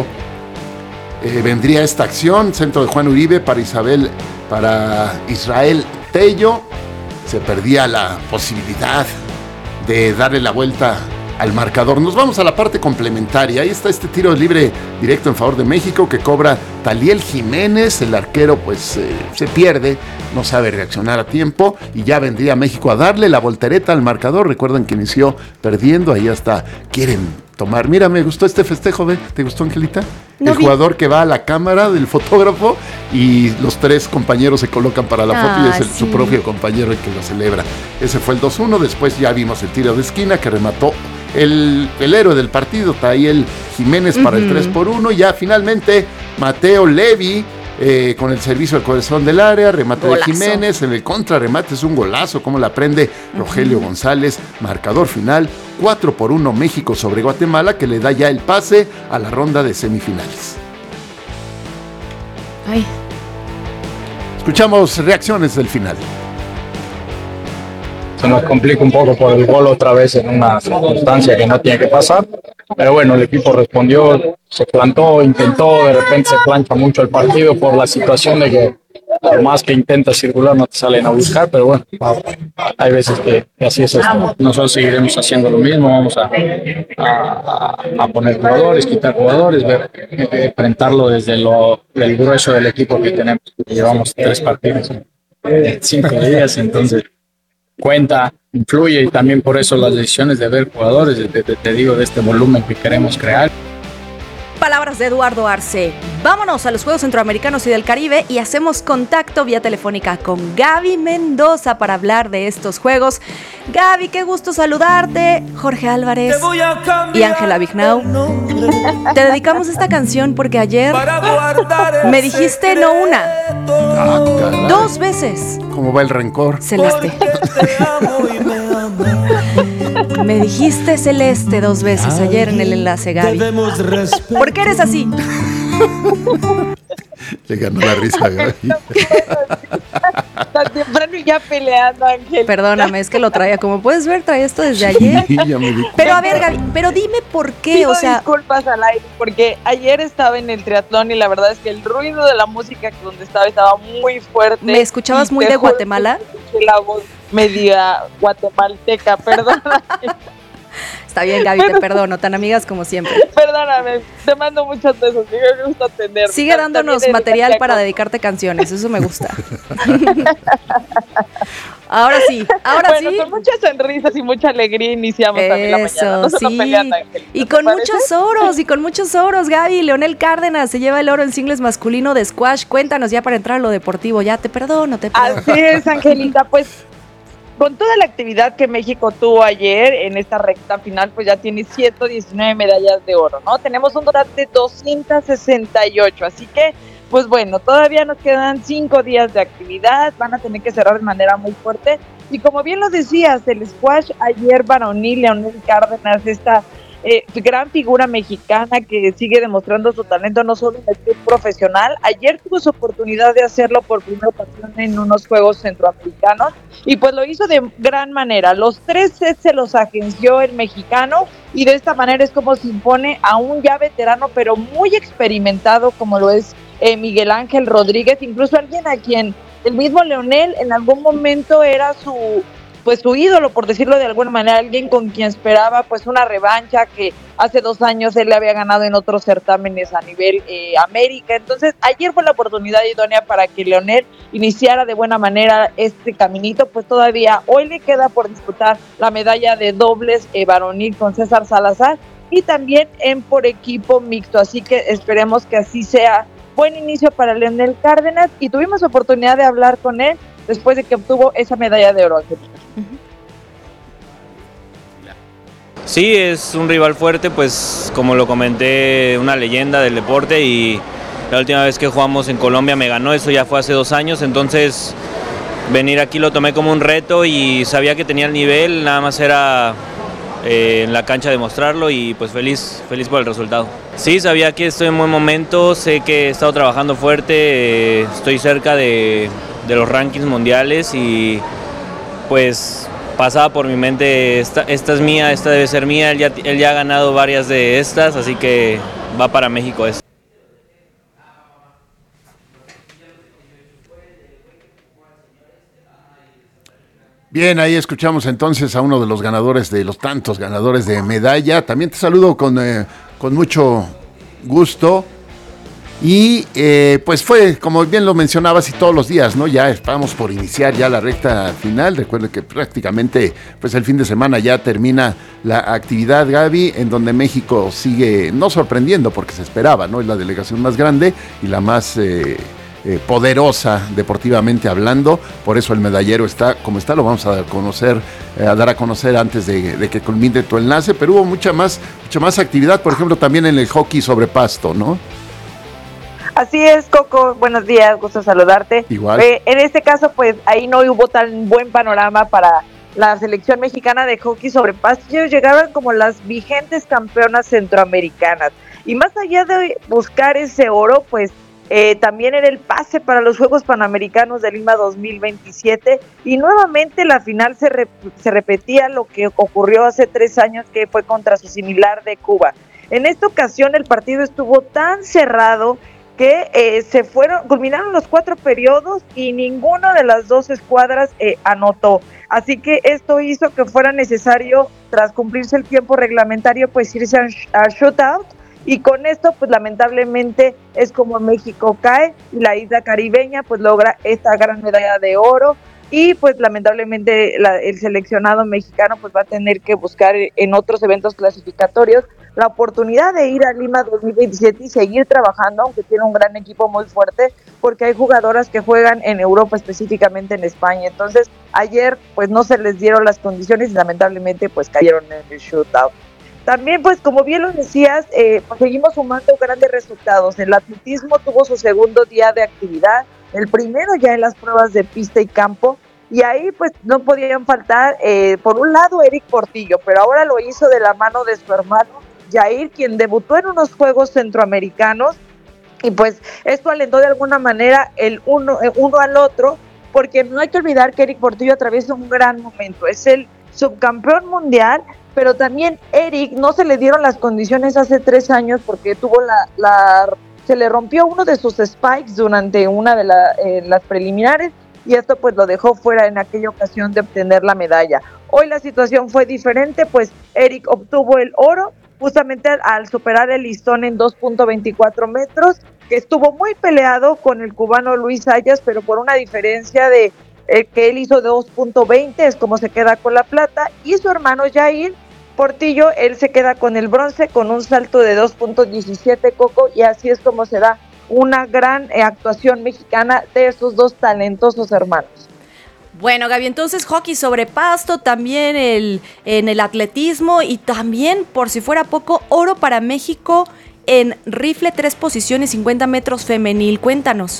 Eh, vendría esta acción, centro de Juan Uribe para Isabel, para Israel Tello. Se perdía la posibilidad de darle la vuelta al marcador. Nos vamos a la parte complementaria. Ahí está este tiro libre directo en favor de México que cobra Taliel Jiménez. El arquero pues eh, se pierde, no sabe reaccionar a tiempo y ya vendría México a darle la voltereta al marcador. Recuerden que inició perdiendo, ahí hasta quieren tomar. Mira, me gustó este festejo, ¿ve? ¿Te gustó, Angelita? No el vi. jugador que va a la cámara del fotógrafo y los tres compañeros se colocan para la foto y Ah, es el, sí. su propio compañero el que lo celebra. Ese fue el dos uno. Después ya vimos el tiro de esquina que remató el, el héroe del partido, Taliel Jiménez, para el Ujú. tres por uno. Ya finalmente Mateo Levi eh, con el servicio al corazón del área, remate Golazo. de Jiménez, en el contrarremate es un golazo, como la prende Rogelio González. Marcador final cuatro por uno México sobre Guatemala, que le da ya el pase a la ronda de semifinales. Ay, Escuchamos reacciones del final. Se nos complica un poco por el gol otra vez en una circunstancia que no tiene que pasar, pero bueno, el equipo respondió, se plantó, intentó, de repente se plancha mucho el partido por la situación de que por más que intentas circular no te salen a buscar, pero bueno, hay veces que, que así es esto. Nosotros seguiremos haciendo lo mismo, vamos a, a, a poner jugadores, quitar jugadores, ver, eh, enfrentarlo desde lo, el grueso del equipo que tenemos. Llevamos tres partidos en cinco días, entonces cuenta, influye, y también por eso las decisiones de ver jugadores, de, de, te digo, de este volumen que queremos crear. Palabras de Eduardo Arce. Vámonos a los Juegos Centroamericanos y del Caribe y hacemos contacto vía telefónica con Gaby Mendoza para hablar de estos Juegos. Gaby, qué gusto saludarte. Jorge Álvarez y Ángela Vignau. Te dedicamos esta canción porque ayer me dijiste no una, ah, dos veces. ¿Cómo va el rencor? Celeste. Me dijiste Celeste dos veces ayer en el enlace, Gaby. ¿Por qué eres así? Le ganó la risa, Gaby. Tan temprano y ya peleando, Ángel. Perdóname, es que lo traía. Como puedes ver, traía esto desde ayer. Sí, ya me di cuenta. Pero a ver, Gaby, pero dime por qué, Pido o sea... disculpas al aire, porque ayer estaba en el triatlón y la verdad es que el ruido de la música donde estaba estaba muy fuerte. ¿Me escuchabas muy de Guatemala? La voz media guatemalteca, perdón. Está bien, Gaby, te perdono, tan amigas como siempre. Perdóname, te mando muchos besos, me gusta atender. Sigue dándonos material para dedicarte canciones, eso me gusta. Ahora sí, ahora bueno, sí. Con muchas sonrisas y mucha alegría iniciamos eso, también la mañana. No sí. peleando, Ángel, ¿no y con parece? muchos oros, y con muchos oros, Gaby. Leonel Cárdenas se lleva el oro en singles masculino de squash. Cuéntanos ya para entrar a lo deportivo, ya te perdono, te perdono. Así es, Angelita, pues con toda la actividad que México tuvo ayer en esta recta final, pues ya tiene ciento diecinueve medallas de oro, ¿no? Tenemos un total de doscientas sesenta y ocho, así que, pues bueno, todavía nos quedan cinco días de actividad, van a tener que cerrar de manera muy fuerte, y como bien lo decías, el squash ayer varonil, Leonel Cárdenas, esta eh, gran figura mexicana que sigue demostrando su talento no solo en el club profesional, ayer tuvo su oportunidad de hacerlo por primera ocasión en unos Juegos Centroamericanos, y pues lo hizo de gran manera. Los tres sets se los agenció el mexicano y de esta manera es como se impone a un ya veterano pero muy experimentado como lo es eh, Miguel Ángel Rodríguez, incluso alguien a quien el mismo Leonel en algún momento era su pues su ídolo, por decirlo de alguna manera, alguien con quien esperaba pues una revancha que hace dos años él le había ganado en otros certámenes a nivel eh, América. Entonces ayer fue la oportunidad idónea para que Leonel iniciara de buena manera este caminito, pues todavía hoy le queda por disputar la medalla de dobles eh, varonil con César Salazar y también en por equipo mixto, así que esperemos que así sea. Buen inicio para Leonel Cárdenas y tuvimos oportunidad de hablar con él después de que obtuvo esa medalla de oro. Sí, es un rival fuerte, pues como lo comenté, una leyenda del deporte y la última vez que jugamos en Colombia me ganó, eso ya fue hace dos años, entonces venir aquí lo tomé como un reto y sabía que tenía el nivel, nada más era eh, en la cancha demostrarlo y pues feliz, feliz por el resultado. Sí, sabía que estoy en buen momento, sé que he estado trabajando fuerte, eh, estoy cerca de, de los rankings mundiales y pues pasaba por mi mente, esta, esta es mía, esta debe ser mía, él ya, él ya ha ganado varias de estas, así que va para México eso. Bien, ahí escuchamos entonces a uno de los ganadores, de los tantos ganadores de medalla. También te saludo con, eh, con mucho gusto. Y eh, pues fue, como bien lo mencionabas, y todos los días, ¿no? Ya estamos por iniciar ya la recta final. Recuerden que prácticamente pues el fin de semana ya termina la actividad, Gaby, en donde México sigue, no sorprendiendo porque se esperaba, ¿no? Es la delegación más grande y la más eh, eh, poderosa deportivamente hablando. Por eso el medallero está como está, lo vamos a dar a conocer, eh, a dar a conocer antes de, de que culmine tu enlace. Pero hubo mucha más, mucha más actividad, por ejemplo, también en el hockey sobre pasto, ¿no? Así es, Coco, buenos días, gusto saludarte. Igual. Eh, en este caso, pues ahí no hubo tan buen panorama para la selección mexicana de hockey sobre pasto. Ellos llegaban como las vigentes campeonas centroamericanas. Y más allá de buscar ese oro, pues eh, también era el pase para los Juegos Panamericanos de Lima dos mil veintisiete. Y nuevamente la final se, re- se repetía lo que ocurrió hace tres años, que fue contra su similar de Cuba. En esta ocasión el partido estuvo tan cerrado que eh, se fueron, culminaron los cuatro periodos y ninguna de las dos escuadras eh, anotó. Así que esto hizo que fuera necesario, tras cumplirse el tiempo reglamentario, pues irse a, a shootout. Y con esto, pues lamentablemente, es como México cae y la isla caribeña pues logra esta gran medalla de oro. y pues lamentablemente la, el seleccionado mexicano pues va a tener que buscar en otros eventos clasificatorios la oportunidad de ir a Lima dos mil veintisiete y seguir trabajando, aunque tiene un gran equipo muy fuerte, porque hay jugadoras que juegan en Europa, específicamente en España. Entonces ayer pues no se les dieron las condiciones y lamentablemente pues cayeron en el shootout. También, pues, como bien lo decías, eh, pues, seguimos sumando grandes resultados. El atletismo tuvo su segundo día de actividad, el primero ya en las pruebas de pista y campo, y ahí, pues, no podían faltar, eh, por un lado, Eric Portillo, pero ahora lo hizo de la mano de su hermano, Jair, quien debutó en unos Juegos Centroamericanos, y pues, esto alentó de alguna manera el uno, el uno al otro, porque no hay que olvidar que Eric Portillo atraviesa un gran momento, es el subcampeón mundial, pero también Eric no se le dieron las condiciones hace tres años porque tuvo la, la se le rompió uno de sus spikes durante una de la, eh, las preliminares y esto pues lo dejó fuera en aquella ocasión de obtener la medalla. Hoy la situación fue diferente, pues Eric obtuvo el oro justamente al, al superar el listón en dos punto veinticuatro metros, que estuvo muy peleado con el cubano Luis Ayas, pero por una diferencia de eh, que él hizo de dos punto veinte, es como se queda con la plata, y su hermano Jair Portillo, él se queda con el bronce con un salto de dos punto diecisiete, Coco, y así es como se da una gran eh, actuación mexicana de estos dos talentosos hermanos. Bueno, Gaby, entonces hockey sobre pasto, también el, en el atletismo y también, por si fuera poco, oro para México en rifle tres posiciones, cincuenta metros femenil. Cuéntanos.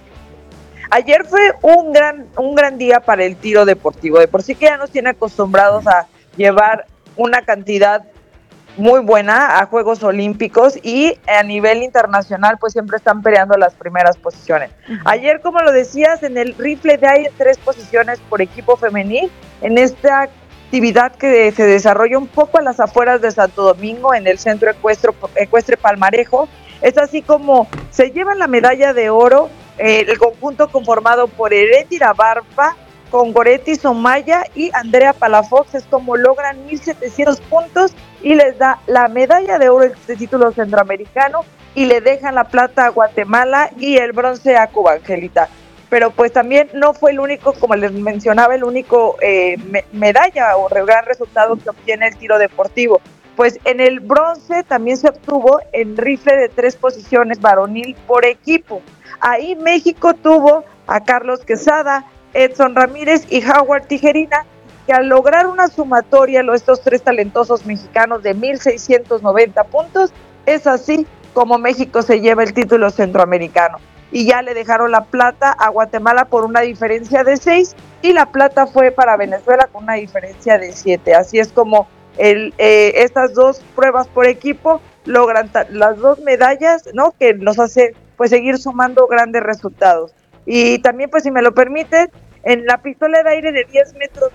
Ayer fue un gran, un gran día para el tiro deportivo. De por sí que ya nos tiene acostumbrados a llevar una cantidad muy buena a Juegos Olímpicos y a nivel internacional pues siempre están peleando las primeras posiciones. Uh-huh. Ayer, como lo decías, en el rifle de aire tres posiciones por equipo femenil, en esta actividad que se desarrolla un poco a las afueras de Santo Domingo en el Centro Ecuestre, Ecuestre Palmarejo, es así como se llevan la medalla de oro eh, el conjunto conformado por Erendira Barba, con Goretti Somaya y Andrea Palafox, es como logran mil setecientos puntos y les da la medalla de oro este título centroamericano y le dejan la plata a Guatemala y el bronce a Cuba, Angelita. Pero pues también no fue el único, como les mencionaba, el único eh, me- medalla o gran resultado que obtiene el tiro deportivo. Pues en el bronce también se obtuvo en rifle de tres posiciones varonil por equipo. Ahí México tuvo a Carlos Quesada, Edson Ramírez y Howard Tijerina, que al lograr una sumatoria, estos tres talentosos mexicanos de mil seiscientos noventa puntos, es así como México se lleva el título centroamericano. Y ya le dejaron la plata a Guatemala por una diferencia de seis y la plata fue para Venezuela con una diferencia de siete. Así es como el, eh, estas dos pruebas por equipo logran ta- las dos medallas, ¿no? Que nos hace pues seguir sumando grandes resultados. Y también, pues si me lo permiten, en la pistola de aire de diez metros,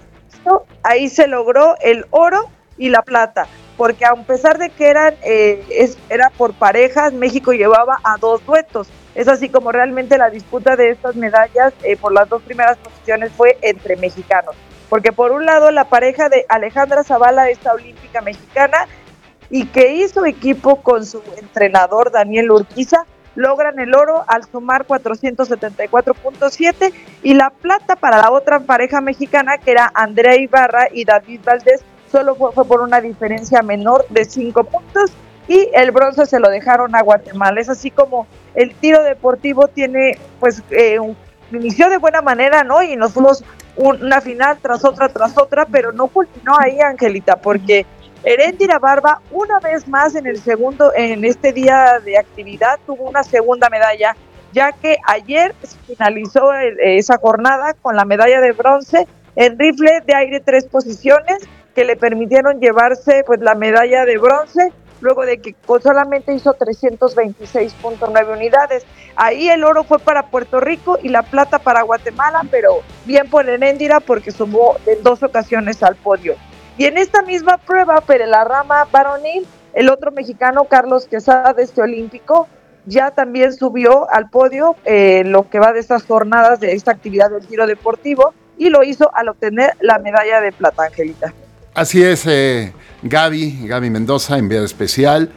ahí se logró el oro y la plata, porque a pesar de que eran eh, es, era por parejas, México llevaba a dos duetos. Es así como realmente la disputa de estas medallas eh, por las dos primeras posiciones fue entre mexicanos, porque por un lado la pareja de Alejandra Zavala, esta olímpica mexicana, y que hizo equipo con su entrenador Daniel Urquiza, logran el oro al sumar cuatrocientos setenta y cuatro punto siete y la plata para la otra pareja mexicana que era Andrea Ibarra y David Valdés, solo fue, fue por una diferencia menor de cinco puntos y el bronce se lo dejaron a Guatemala. Es así como el tiro deportivo tiene pues eh, un, inició de buena manera, ¿no? Y nos fuimos un, una final tras otra tras otra, pero no culminó ahí, Angelita, porque Erendira Barba, una vez más en el segundo, en este día de actividad, tuvo una segunda medalla, ya que ayer finalizó el, esa jornada con la medalla de bronce en rifle de aire tres posiciones, que le permitieron llevarse pues la medalla de bronce, luego de que solamente hizo trescientos veintiséis punto nueve unidades. Ahí el oro fue para Puerto Rico y la plata para Guatemala, pero bien por Erendira porque sumó en dos ocasiones al podio. Y en esta misma prueba, pero en la rama varonil, el otro mexicano, Carlos Quesada, de este olímpico, ya también subió al podio eh, lo que va de estas jornadas de esta actividad del tiro deportivo y lo hizo al obtener la medalla de plata, Angelita. Así es, eh, Gaby, Gaby Mendoza, enviada especial.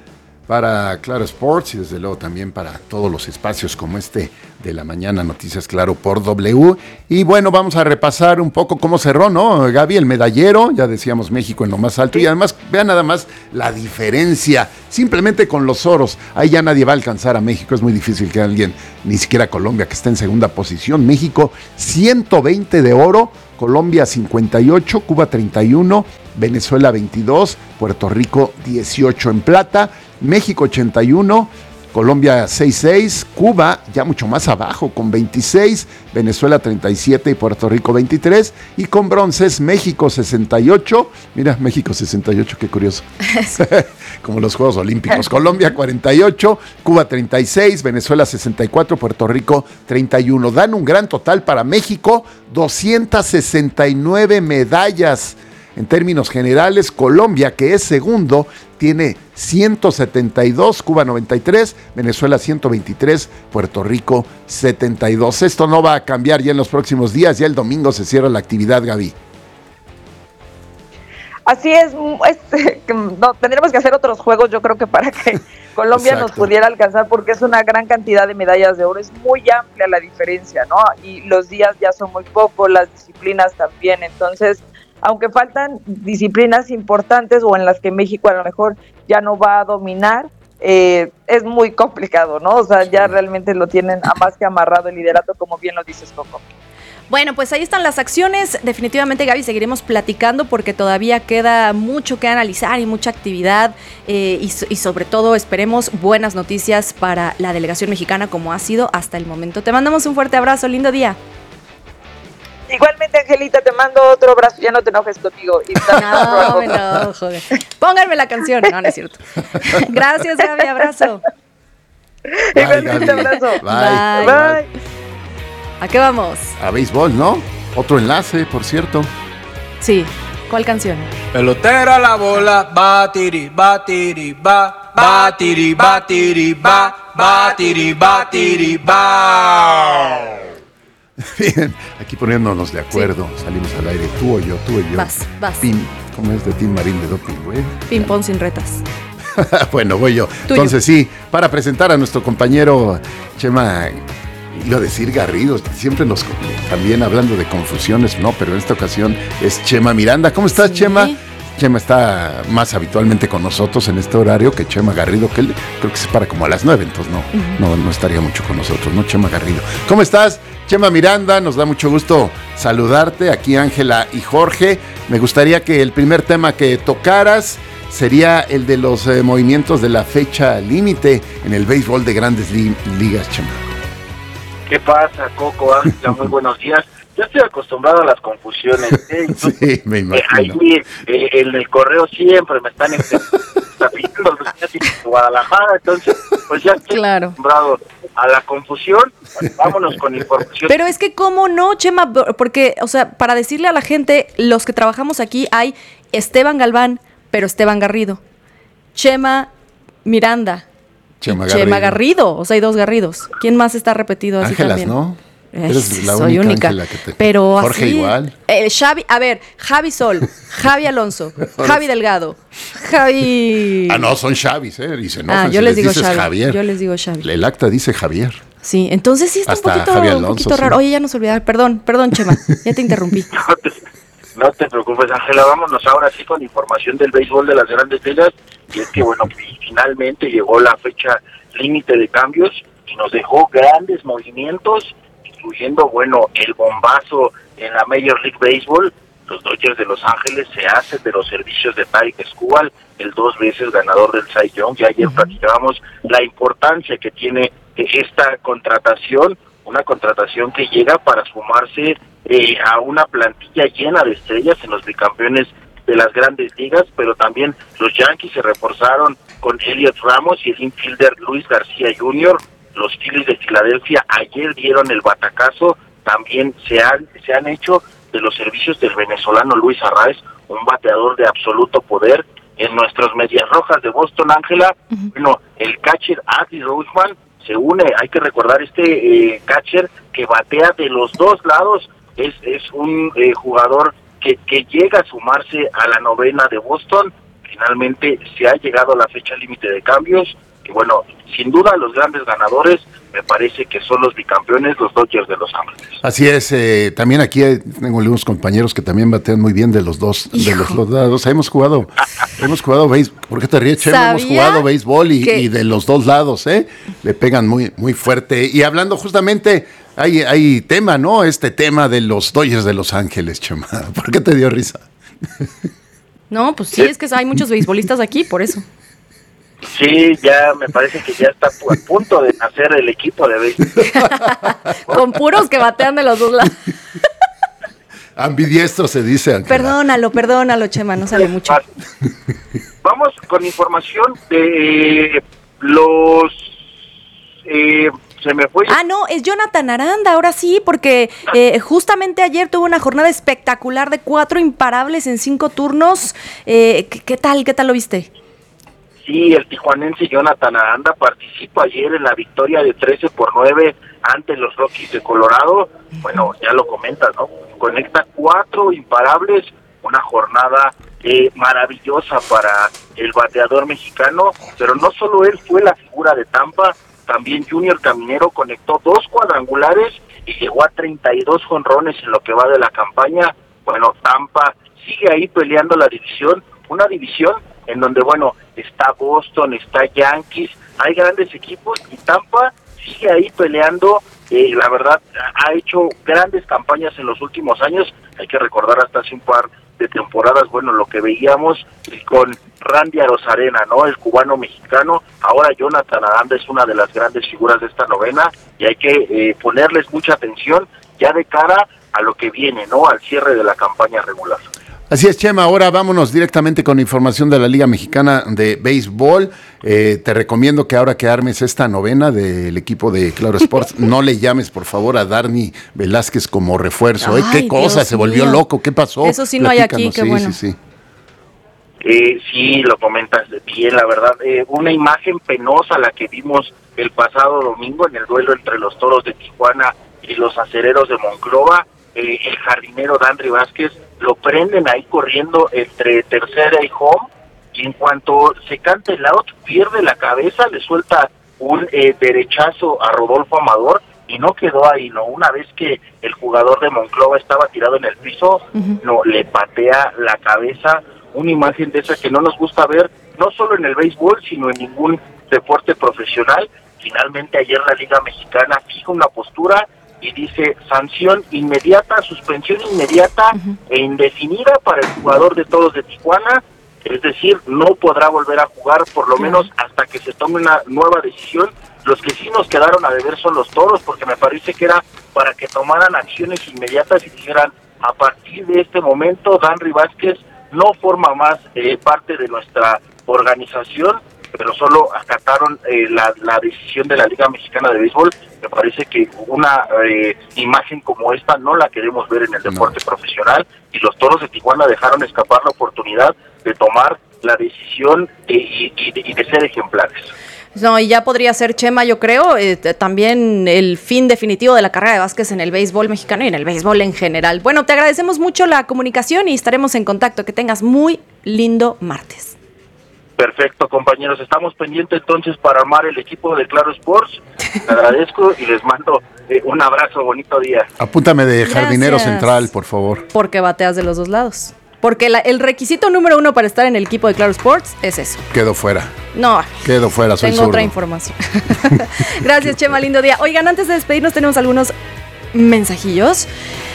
para Claro Sports y desde luego también para todos los espacios como este de la mañana, Noticias Claro por W. Y bueno, vamos a repasar un poco cómo cerró, ¿no, Gaby? El medallero, ya decíamos México en lo más alto, y además vean nada más la diferencia, simplemente con los oros, ahí ya nadie va a alcanzar a México, es muy difícil que alguien, ni siquiera Colombia, que está en segunda posición. México ciento veinte de oro, Colombia cincuenta y ocho, Cuba treinta y uno, Venezuela veintidós, Puerto Rico dieciocho en plata, México ochenta y uno, Colombia sesenta y seis, Cuba ya mucho más abajo con veintiséis, Venezuela treinta y siete y Puerto Rico veintitrés, y con bronces México sesenta y ocho, mira, México sesenta y ocho, qué curioso, como los Juegos Olímpicos, Colombia cuarenta y ocho, Cuba treinta y seis, Venezuela sesenta y cuatro, Puerto Rico treinta y uno, dan un gran total para México, doscientas sesenta y nueve medallas. En términos generales, Colombia, que es segundo, tiene ciento setenta y dos, Cuba noventa y tres, Venezuela ciento veintitrés, Puerto Rico setenta y dos. Esto no va a cambiar ya en los próximos días, ya el domingo se cierra la actividad, Gaby. Así es, es no, tendremos que hacer otros juegos, yo creo que para que Colombia Exacto. nos pudiera alcanzar, porque es una gran cantidad de medallas de oro, es muy amplia la diferencia, ¿no? Y los días ya son muy pocos, las disciplinas también, entonces, aunque faltan disciplinas importantes o en las que México a lo mejor ya no va a dominar, eh, es muy complicado, ¿no? O sea, ya realmente lo tienen a más que amarrado el liderato, como bien lo dices, Coco. Bueno, pues ahí están las acciones. Definitivamente, Gaby, seguiremos platicando porque todavía queda mucho que analizar y mucha actividad eh, y, y sobre todo esperemos buenas noticias para la delegación mexicana como ha sido hasta el momento. Te mandamos un fuerte abrazo, lindo día. Igualmente, Angelita, te mando otro abrazo, ya no te enojes conmigo. Y no, me enojo, joder. Pónganme la canción. No, no es cierto. Gracias, Gaby, abrazo. Bye, Igualmente, Gaby. Abrazo. Bye. Bye. Bye. ¿A qué vamos? A béisbol, ¿no? Otro enlace, por cierto. Sí. ¿Cuál canción? Pelotera la bola, batiri, batiri, ba, batiri, batiri, ba, batiri, batiri, ba. Bien, aquí poniéndonos de acuerdo, sí. Salimos al aire, tú o yo, tú y yo. Vas, vas. Pin, ¿cómo es de Tim Marín de doping, güey? Ping pong sin retas. Bueno, voy yo. Tuyo. Entonces sí, para presentar a nuestro compañero Chema, iba a decir Garrido, siempre nos, también hablando de confusiones, no, pero en esta ocasión es Chema Miranda. ¿Cómo estás, sí. Chema? Chema está más habitualmente con nosotros en este horario que Chema Garrido, que él creo que se para como a las nueve, entonces no, uh-huh. no, no estaría mucho con nosotros, ¿no? Chema Garrido. ¿Cómo estás, Chema Miranda? Nos da mucho gusto saludarte, aquí Ángela y Jorge. Me gustaría que el primer tema que tocaras sería el de los eh, movimientos de la fecha límite en el béisbol de Grandes li- Ligas, Chema. ¿Qué pasa, Coco? Ángela, muy buenos días. Yo estoy acostumbrado a las confusiones. ¿eh? Sí, me imagino. Eh, ahí eh, en el correo siempre me están pidiendo los días de Guadalajara, entonces pues ya estoy claro. acostumbrado a la confusión. Pues, vámonos con información. Pero es que cómo no, Chema, porque, o sea, para decirle a la gente, los que trabajamos aquí hay Esteban Galván, pero Esteban Garrido, Chema Miranda, Chema Garrido. Chema Garrido, o sea, hay dos Garridos. ¿Quién más está repetido así Ángelas, también? ¿no? Eres la soy única, única. Que te... pero Jorge así, igual. Eh, Xavi, a ver, Javi Sol, Javi Alonso, Javi Delgado, Javi. Ah, no, son Xavis, ¿eh? Y se enojan, ah, yo si les, les digo dices Xavi, Javier. Yo les digo Xavi. El acta dice Javier. Sí, entonces sí está Hasta un poquito, Alonso, un poquito raro. Sí. Oye, ya nos olvidamos. Perdón, perdón, Chema, ya te interrumpí. No te, no te preocupes, Ángela, vámonos ahora sí con información del béisbol de las Grandes Ligas. Y es que, bueno, finalmente llegó la fecha límite de cambios y nos dejó grandes movimientos, incluyendo, bueno, el bombazo en la Major League Baseball. Los Dodgers de Los Ángeles se hacen de los servicios de Tarik Skubal, el dos veces ganador del Cy Young. Ya ayer uh-huh. platicábamos la importancia que tiene esta contratación, una contratación que llega para sumarse eh, a una plantilla llena de estrellas en los bicampeones de las Grandes Ligas, pero también los Yankees se reforzaron con Elliot Ramos y el infielder Luis García junior Los Phillies de Filadelfia ayer dieron el batacazo, también se han, se han hecho de los servicios del venezolano Luis Arraez, un bateador de absoluto poder. En nuestros Medias Rojas de Boston, Ángela, uh-huh. bueno, el catcher Adley Rutschman se une, hay que recordar este eh, catcher que batea de los dos lados, es, es un eh, jugador que, que llega a sumarse a la novena de Boston. finalmente se ha llegado a la fecha límite de cambios, y bueno, sin duda los grandes ganadores me parece que son los bicampeones, los Dodgers de Los Ángeles. Así es, eh, también aquí hay, tengo unos compañeros que también batean muy bien de los dos, Hijo. de los dos lados. Hemos jugado, hemos jugado béisbol, ¿por qué te ríes, Chema? Hemos jugado béisbol y, y de los dos lados, ¿eh? Le pegan muy, muy fuerte. Y hablando justamente, hay, hay tema, ¿no? Este tema de los Dodgers de Los Ángeles, Chema. ¿Por qué te dio risa? No, pues sí, es que hay muchos beisbolistas aquí, por eso. Sí, ya me parece que ya está a punto de nacer el equipo de béisbol. Con puros que batean de los dos lados. Ambidiestro se dice, Ángela. Perdónalo, perdónalo, Chema, no sale mucho. Vamos con información de los... Eh, se me fue. Ah, no, es Jonathan Aranda, ahora sí, porque eh, justamente ayer tuvo una jornada espectacular de cuatro imparables en cinco turnos. Eh, ¿qué, ¿Qué tal? ¿Qué tal lo viste? Sí, el tijuanense Jonathan Aranda participó ayer en la victoria de trece por nueve ante los Rockies de Colorado. Bueno, ya lo comentas, ¿no? Conecta cuatro imparables, una jornada eh, maravillosa para el bateador mexicano, pero no solo él fue la figura de Tampa, también Junior Caminero conectó dos cuadrangulares y llegó a treinta y dos jonrones en lo que va de la campaña. Bueno, Tampa sigue ahí peleando la división, una división en donde, bueno, está Boston, está Yankees, hay grandes equipos y Tampa sigue ahí peleando. Eh, la verdad, ha hecho grandes campañas en los últimos años. Hay que recordar hasta hace un par de temporadas, bueno, lo que veíamos con Randy Arozarena, ¿no? El cubano mexicano. Ahora Jonathan Aranda es una de las grandes figuras de esta novena y hay que eh, ponerles mucha atención ya de cara a lo que viene, ¿no? Al cierre de la campaña regular. Así es, Chema. Ahora vámonos directamente con información de la Liga Mexicana de Béisbol. Eh, te recomiendo que ahora que armes esta novena del equipo de Claro Sports, no le llames, por favor, a Darny Velázquez como refuerzo. Ay, ¿eh? ¿Qué cosa? Dios Se volvió mío. loco. ¿Qué pasó? Eso sí no hay aquí, qué sí, bueno. Sí, sí. Eh, sí, lo comentas bien, la verdad. Eh, una imagen penosa la que vimos el pasado domingo en el duelo entre los Toros de Tijuana y los Acereros de Monclova. Eh, el jardinero Danry Vázquez lo prenden ahí corriendo entre tercera y home, y en cuanto se canta el out, pierde la cabeza, le suelta un eh, derechazo a Rodolfo Amador, y no quedó ahí, ¿no? Una vez que el jugador de Monclova estaba tirado en el piso, uh-huh. no, le patea la cabeza, una imagen de esa que no nos gusta ver, no solo en el béisbol, sino en ningún deporte profesional. Finalmente ayer la Liga Mexicana fija una postura y dice sanción inmediata, suspensión inmediata uh-huh. e indefinida para el jugador de Toros de Tijuana, es decir, no podrá volver a jugar por lo uh-huh. menos hasta que se tome una nueva decisión. Los que sí nos quedaron a deber son los Toros, porque me parece que era para que tomaran acciones inmediatas y dijeran, a partir de este momento, Danry Vázquez no forma más eh, parte de nuestra organización, pero solo acataron eh, la, la decisión de la Liga Mexicana de Béisbol. Me parece que una eh, imagen como esta no la queremos ver en el deporte no. profesional, y los Toros de Tijuana dejaron escapar la oportunidad de tomar la decisión de, y, y, de, y de ser ejemplares. No, y ya podría ser, Chema, yo creo, eh, también el fin definitivo de la carrera de Vázquez en el béisbol mexicano y en el béisbol en general. Bueno, te agradecemos mucho la comunicación y estaremos en contacto. Que tengas muy lindo martes. Perfecto, compañeros. Estamos pendientes entonces para armar el equipo de Claro Sports. Te agradezco y les mando eh, un abrazo, bonito día. Apúntame de jardinero Gracias. Central, por favor. Porque bateas de los dos lados. Porque la, el requisito número uno para estar en el equipo de Claro Sports es eso. Quedo fuera. No. Quedo fuera, soy Tengo zurdo. Otra información. Gracias, Chema, lindo día. Oigan, antes de despedirnos tenemos algunos mensajillos.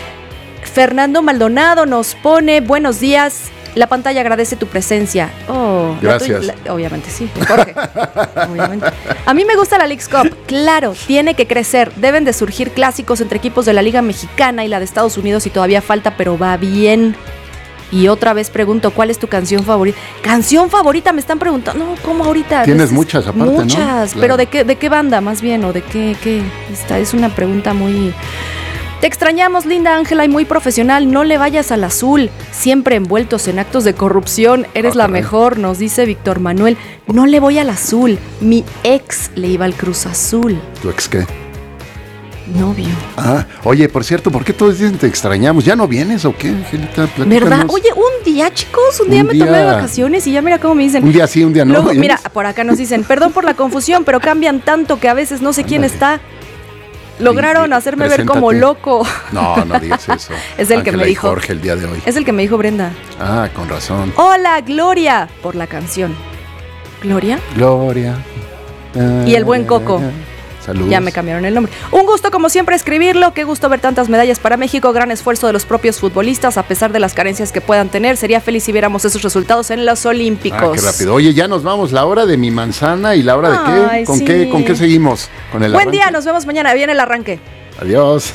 Fernando Maldonado nos pone, buenos días. La pantalla agradece tu presencia. Oh, gracias. La tuya, la, obviamente sí, Jorge. Obviamente. A mí me gusta la Leagues Cup. Claro, tiene que crecer. Deben de surgir clásicos entre equipos de la Liga Mexicana y la de Estados Unidos y todavía falta, pero va bien. Y otra vez pregunto, ¿cuál es tu canción favorita? ¿Canción favorita? Me están preguntando. No, ¿cómo ahorita? Tienes es, muchas aparte, muchas, ¿no? Muchas, pero ¿de qué, ¿de qué banda más bien? ¿O de qué? qué? Esta es una pregunta muy... Te extrañamos, linda Ángela, y muy profesional. No le vayas al azul. Siempre envueltos en actos de corrupción. Eres ah, la mejor, nos dice Víctor Manuel. No le voy al azul. Mi ex le iba al Cruz Azul. ¿Tu ex qué? Novio. Ah, oye, por cierto, ¿por qué todos dicen te extrañamos? ¿Ya no vienes o qué, Angelita? Platícanos. ¿Verdad? Oye, un día, chicos, un día Un me día. tomé de vacaciones y ya mira cómo me dicen. Un día sí, un día no. Luego, ¿vienes? mira, por acá nos dicen, perdón por la confusión, pero cambian tanto que a veces no sé quién está. Lograron Sí, hacerme ver preséntate. como loco. No, no digas eso. Es el que Ángela me y dijo. Jorge el día de hoy. Es el que me dijo Brenda. Ah, con razón. Hola, Gloria, por la canción. ¿Gloria? Gloria. Y el buen Coco. Saludos. Ya me cambiaron el nombre. Un gusto como siempre escribirlo, qué gusto ver tantas medallas para México, gran esfuerzo de los propios futbolistas a pesar de las carencias que puedan tener. Sería feliz si viéramos esos resultados en los Olímpicos. Ah, qué rápido. Oye, ya nos vamos, la hora de mi manzana y la hora de Ay, qué. ¿Con sí. qué con qué seguimos? Con el Buen arranque? día, nos vemos mañana, viene el arranque. Adiós.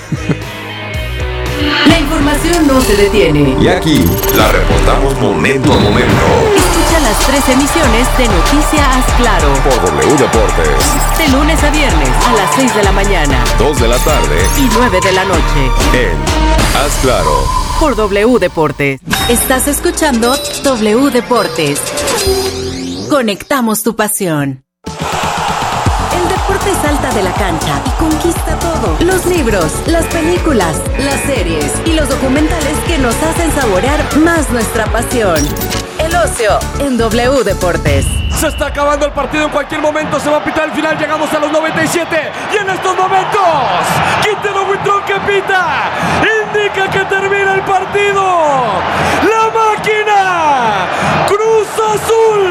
La información no se detiene. Y aquí la reportamos momento a momento. Escucha las tres emisiones de Noticias Claro. Por W Deportes. De lunes a viernes a las seis de la mañana dos de la tarde. y nueve de la noche. En Haz Claro. Por W Deportes. Estás escuchando W Deportes. Conectamos tu pasión. El deporte salta de la cancha y conquista todo. Los libros, las películas, las series y los documentales que nos hacen saborear más nuestra pasión. El ocio en W Deportes. Se está acabando el partido, en cualquier momento se va a pitar el final, llegamos a los noventa y siete y en estos momentos Quintero Buitrón que pita indica que termina el partido. La máquina Cruz Azul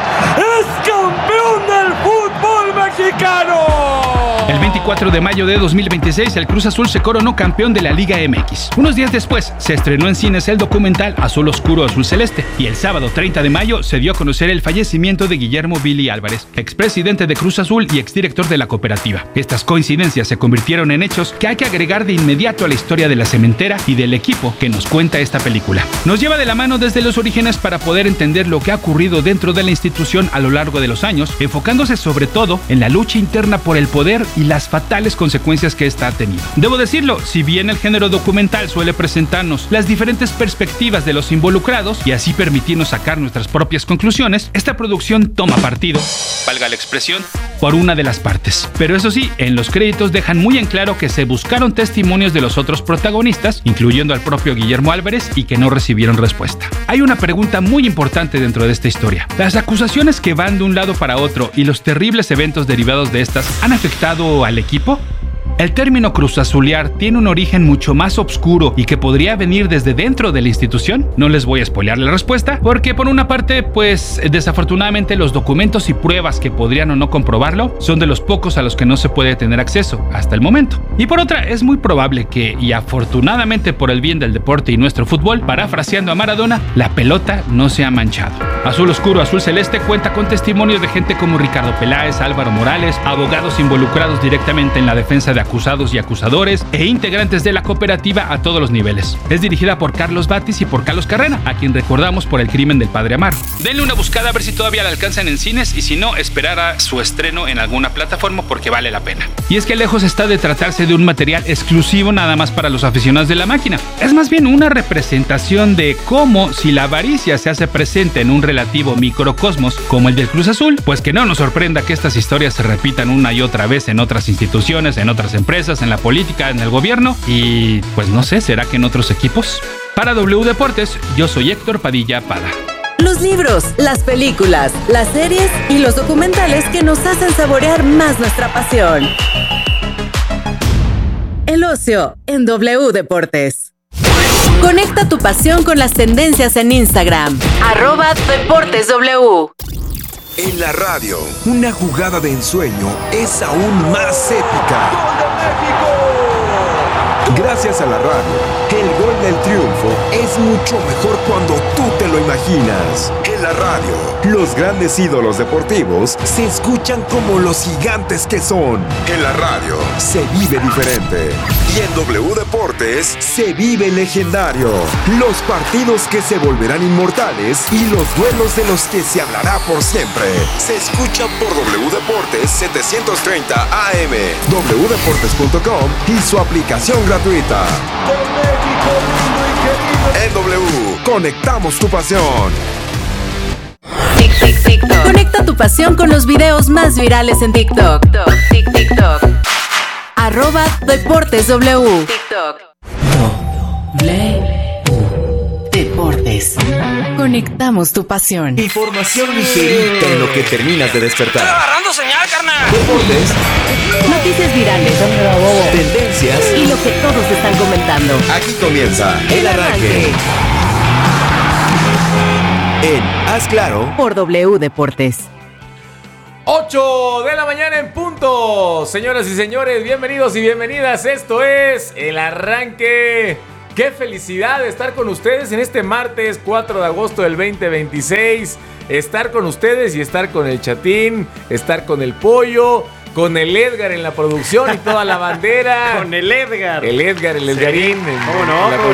es campeón del fútbol mexicano. El veinticuatro de mayo de dos mil veintiséis, el Cruz Azul se coronó campeón de la Liga M X. Unos días después, se estrenó en cines el documental Azul Oscuro, Azul Celeste. Y el sábado treinta de mayo se dio a conocer el fallecimiento de Guillermo Billy Álvarez, expresidente de Cruz Azul y exdirector de la cooperativa. Estas coincidencias se convirtieron en hechos que hay que agregar de inmediato a la historia de la cementera y del equipo que nos cuenta esta película. Nos lleva de la mano desde los orígenes para poder entender lo que ha ocurrido dentro de la institución a lo largo de los años, enfocándose sobre todo en la lucha interna por el poder y las fatales consecuencias que esta ha tenido. Debo decirlo, si bien el género documental suele presentarnos las diferentes perspectivas de los involucrados y así permitirnos sacar nuestras propias conclusiones, esta producción toma partido, valga la expresión, por una de las partes. Pero eso sí, en los créditos dejan muy en claro que se buscaron testimonios de los otros protagonistas, incluyendo al propio Guillermo Álvarez, y que no recibieron respuesta. Hay una pregunta muy importante dentro de esta historia. ¿Las acusaciones que van de un lado para otro y los terribles eventos derivados de estas han afectado al equipo? El término cruzazulear tiene un origen mucho más oscuro y que podría venir desde dentro de la institución. No les voy a spoilear la respuesta, porque por una parte, pues desafortunadamente los documentos y pruebas que podrían o no comprobarlo son de los pocos a los que no se puede tener acceso hasta el momento. Y por otra, es muy probable que, y afortunadamente por el bien del deporte y nuestro fútbol, parafraseando a Maradona, la pelota no se ha manchado. Azul Oscuro, Azul Celeste cuenta con testimonios de gente como Ricardo Peláez, Álvaro Morales, abogados involucrados directamente en la defensa de acusados y acusadores e integrantes de la cooperativa a todos los niveles. Es dirigida por Carlos Batis y por Carlos Carrera, a quien recordamos por El crimen del padre Amaro. Denle una buscada a ver si todavía la alcanzan en cines y si no, esperar a su estreno en alguna plataforma porque vale la pena. Y es que lejos está de tratarse de un material exclusivo nada más para los aficionados de la máquina. Es más bien una representación de cómo, si la avaricia se hace presente en un relativo microcosmos como el del Cruz Azul, pues que no nos sorprenda que estas historias se repitan una y otra vez en otras instituciones, en otras empresas, en la política, en el gobierno y pues no sé, ¿será que en otros equipos? Para W Deportes, yo soy Héctor Padilla Pada. Los libros, las películas, las series y los documentales que nos hacen saborear más nuestra pasión. El ocio en W Deportes. Conecta tu pasión con las tendencias en Instagram. Arroba Deportes W. En la radio, una jugada de ensueño es aún más épica. ¡Gol de México! Gracias a la radio, el gol del triunfo es mucho mejor cuando tú te lo imaginas. En la radio, los grandes ídolos deportivos se escuchan como los gigantes que son. En la radio, se vive diferente. Y en W Deportes, se vive legendario. Los partidos que se volverán inmortales y los duelos de los que se hablará por siempre. Se escuchan por W Deportes setecientos treinta A M, w deportes punto com y su aplicación gratuita. En W, conectamos tu pasión. Conecta tu pasión con los videos más virales en TikTok. TikTok. Arroba Deportes W. TikTok. Deportes. Conectamos tu pasión. Información ligerita en lo que terminas de despertar. ¡Estoy agarrando señal, carnal! Deportes. Noticias virales. Tendencias. Y lo que todos están comentando. Aquí comienza El Arranque. En Haz Claro. Por W Deportes. ocho de la mañana en punto. Señoras y señores, bienvenidos y bienvenidas. Esto es El Arranque. Qué felicidad de estar con ustedes en este martes cuatro de agosto del veinte veintiséis. Estar con ustedes y estar con el Chatín, estar con el Pollo, con el Edgar en la producción y toda la bandera. Con el Edgar. El Edgar, el Edgarín. Sí. ¿Cómo no? En la ¿Cómo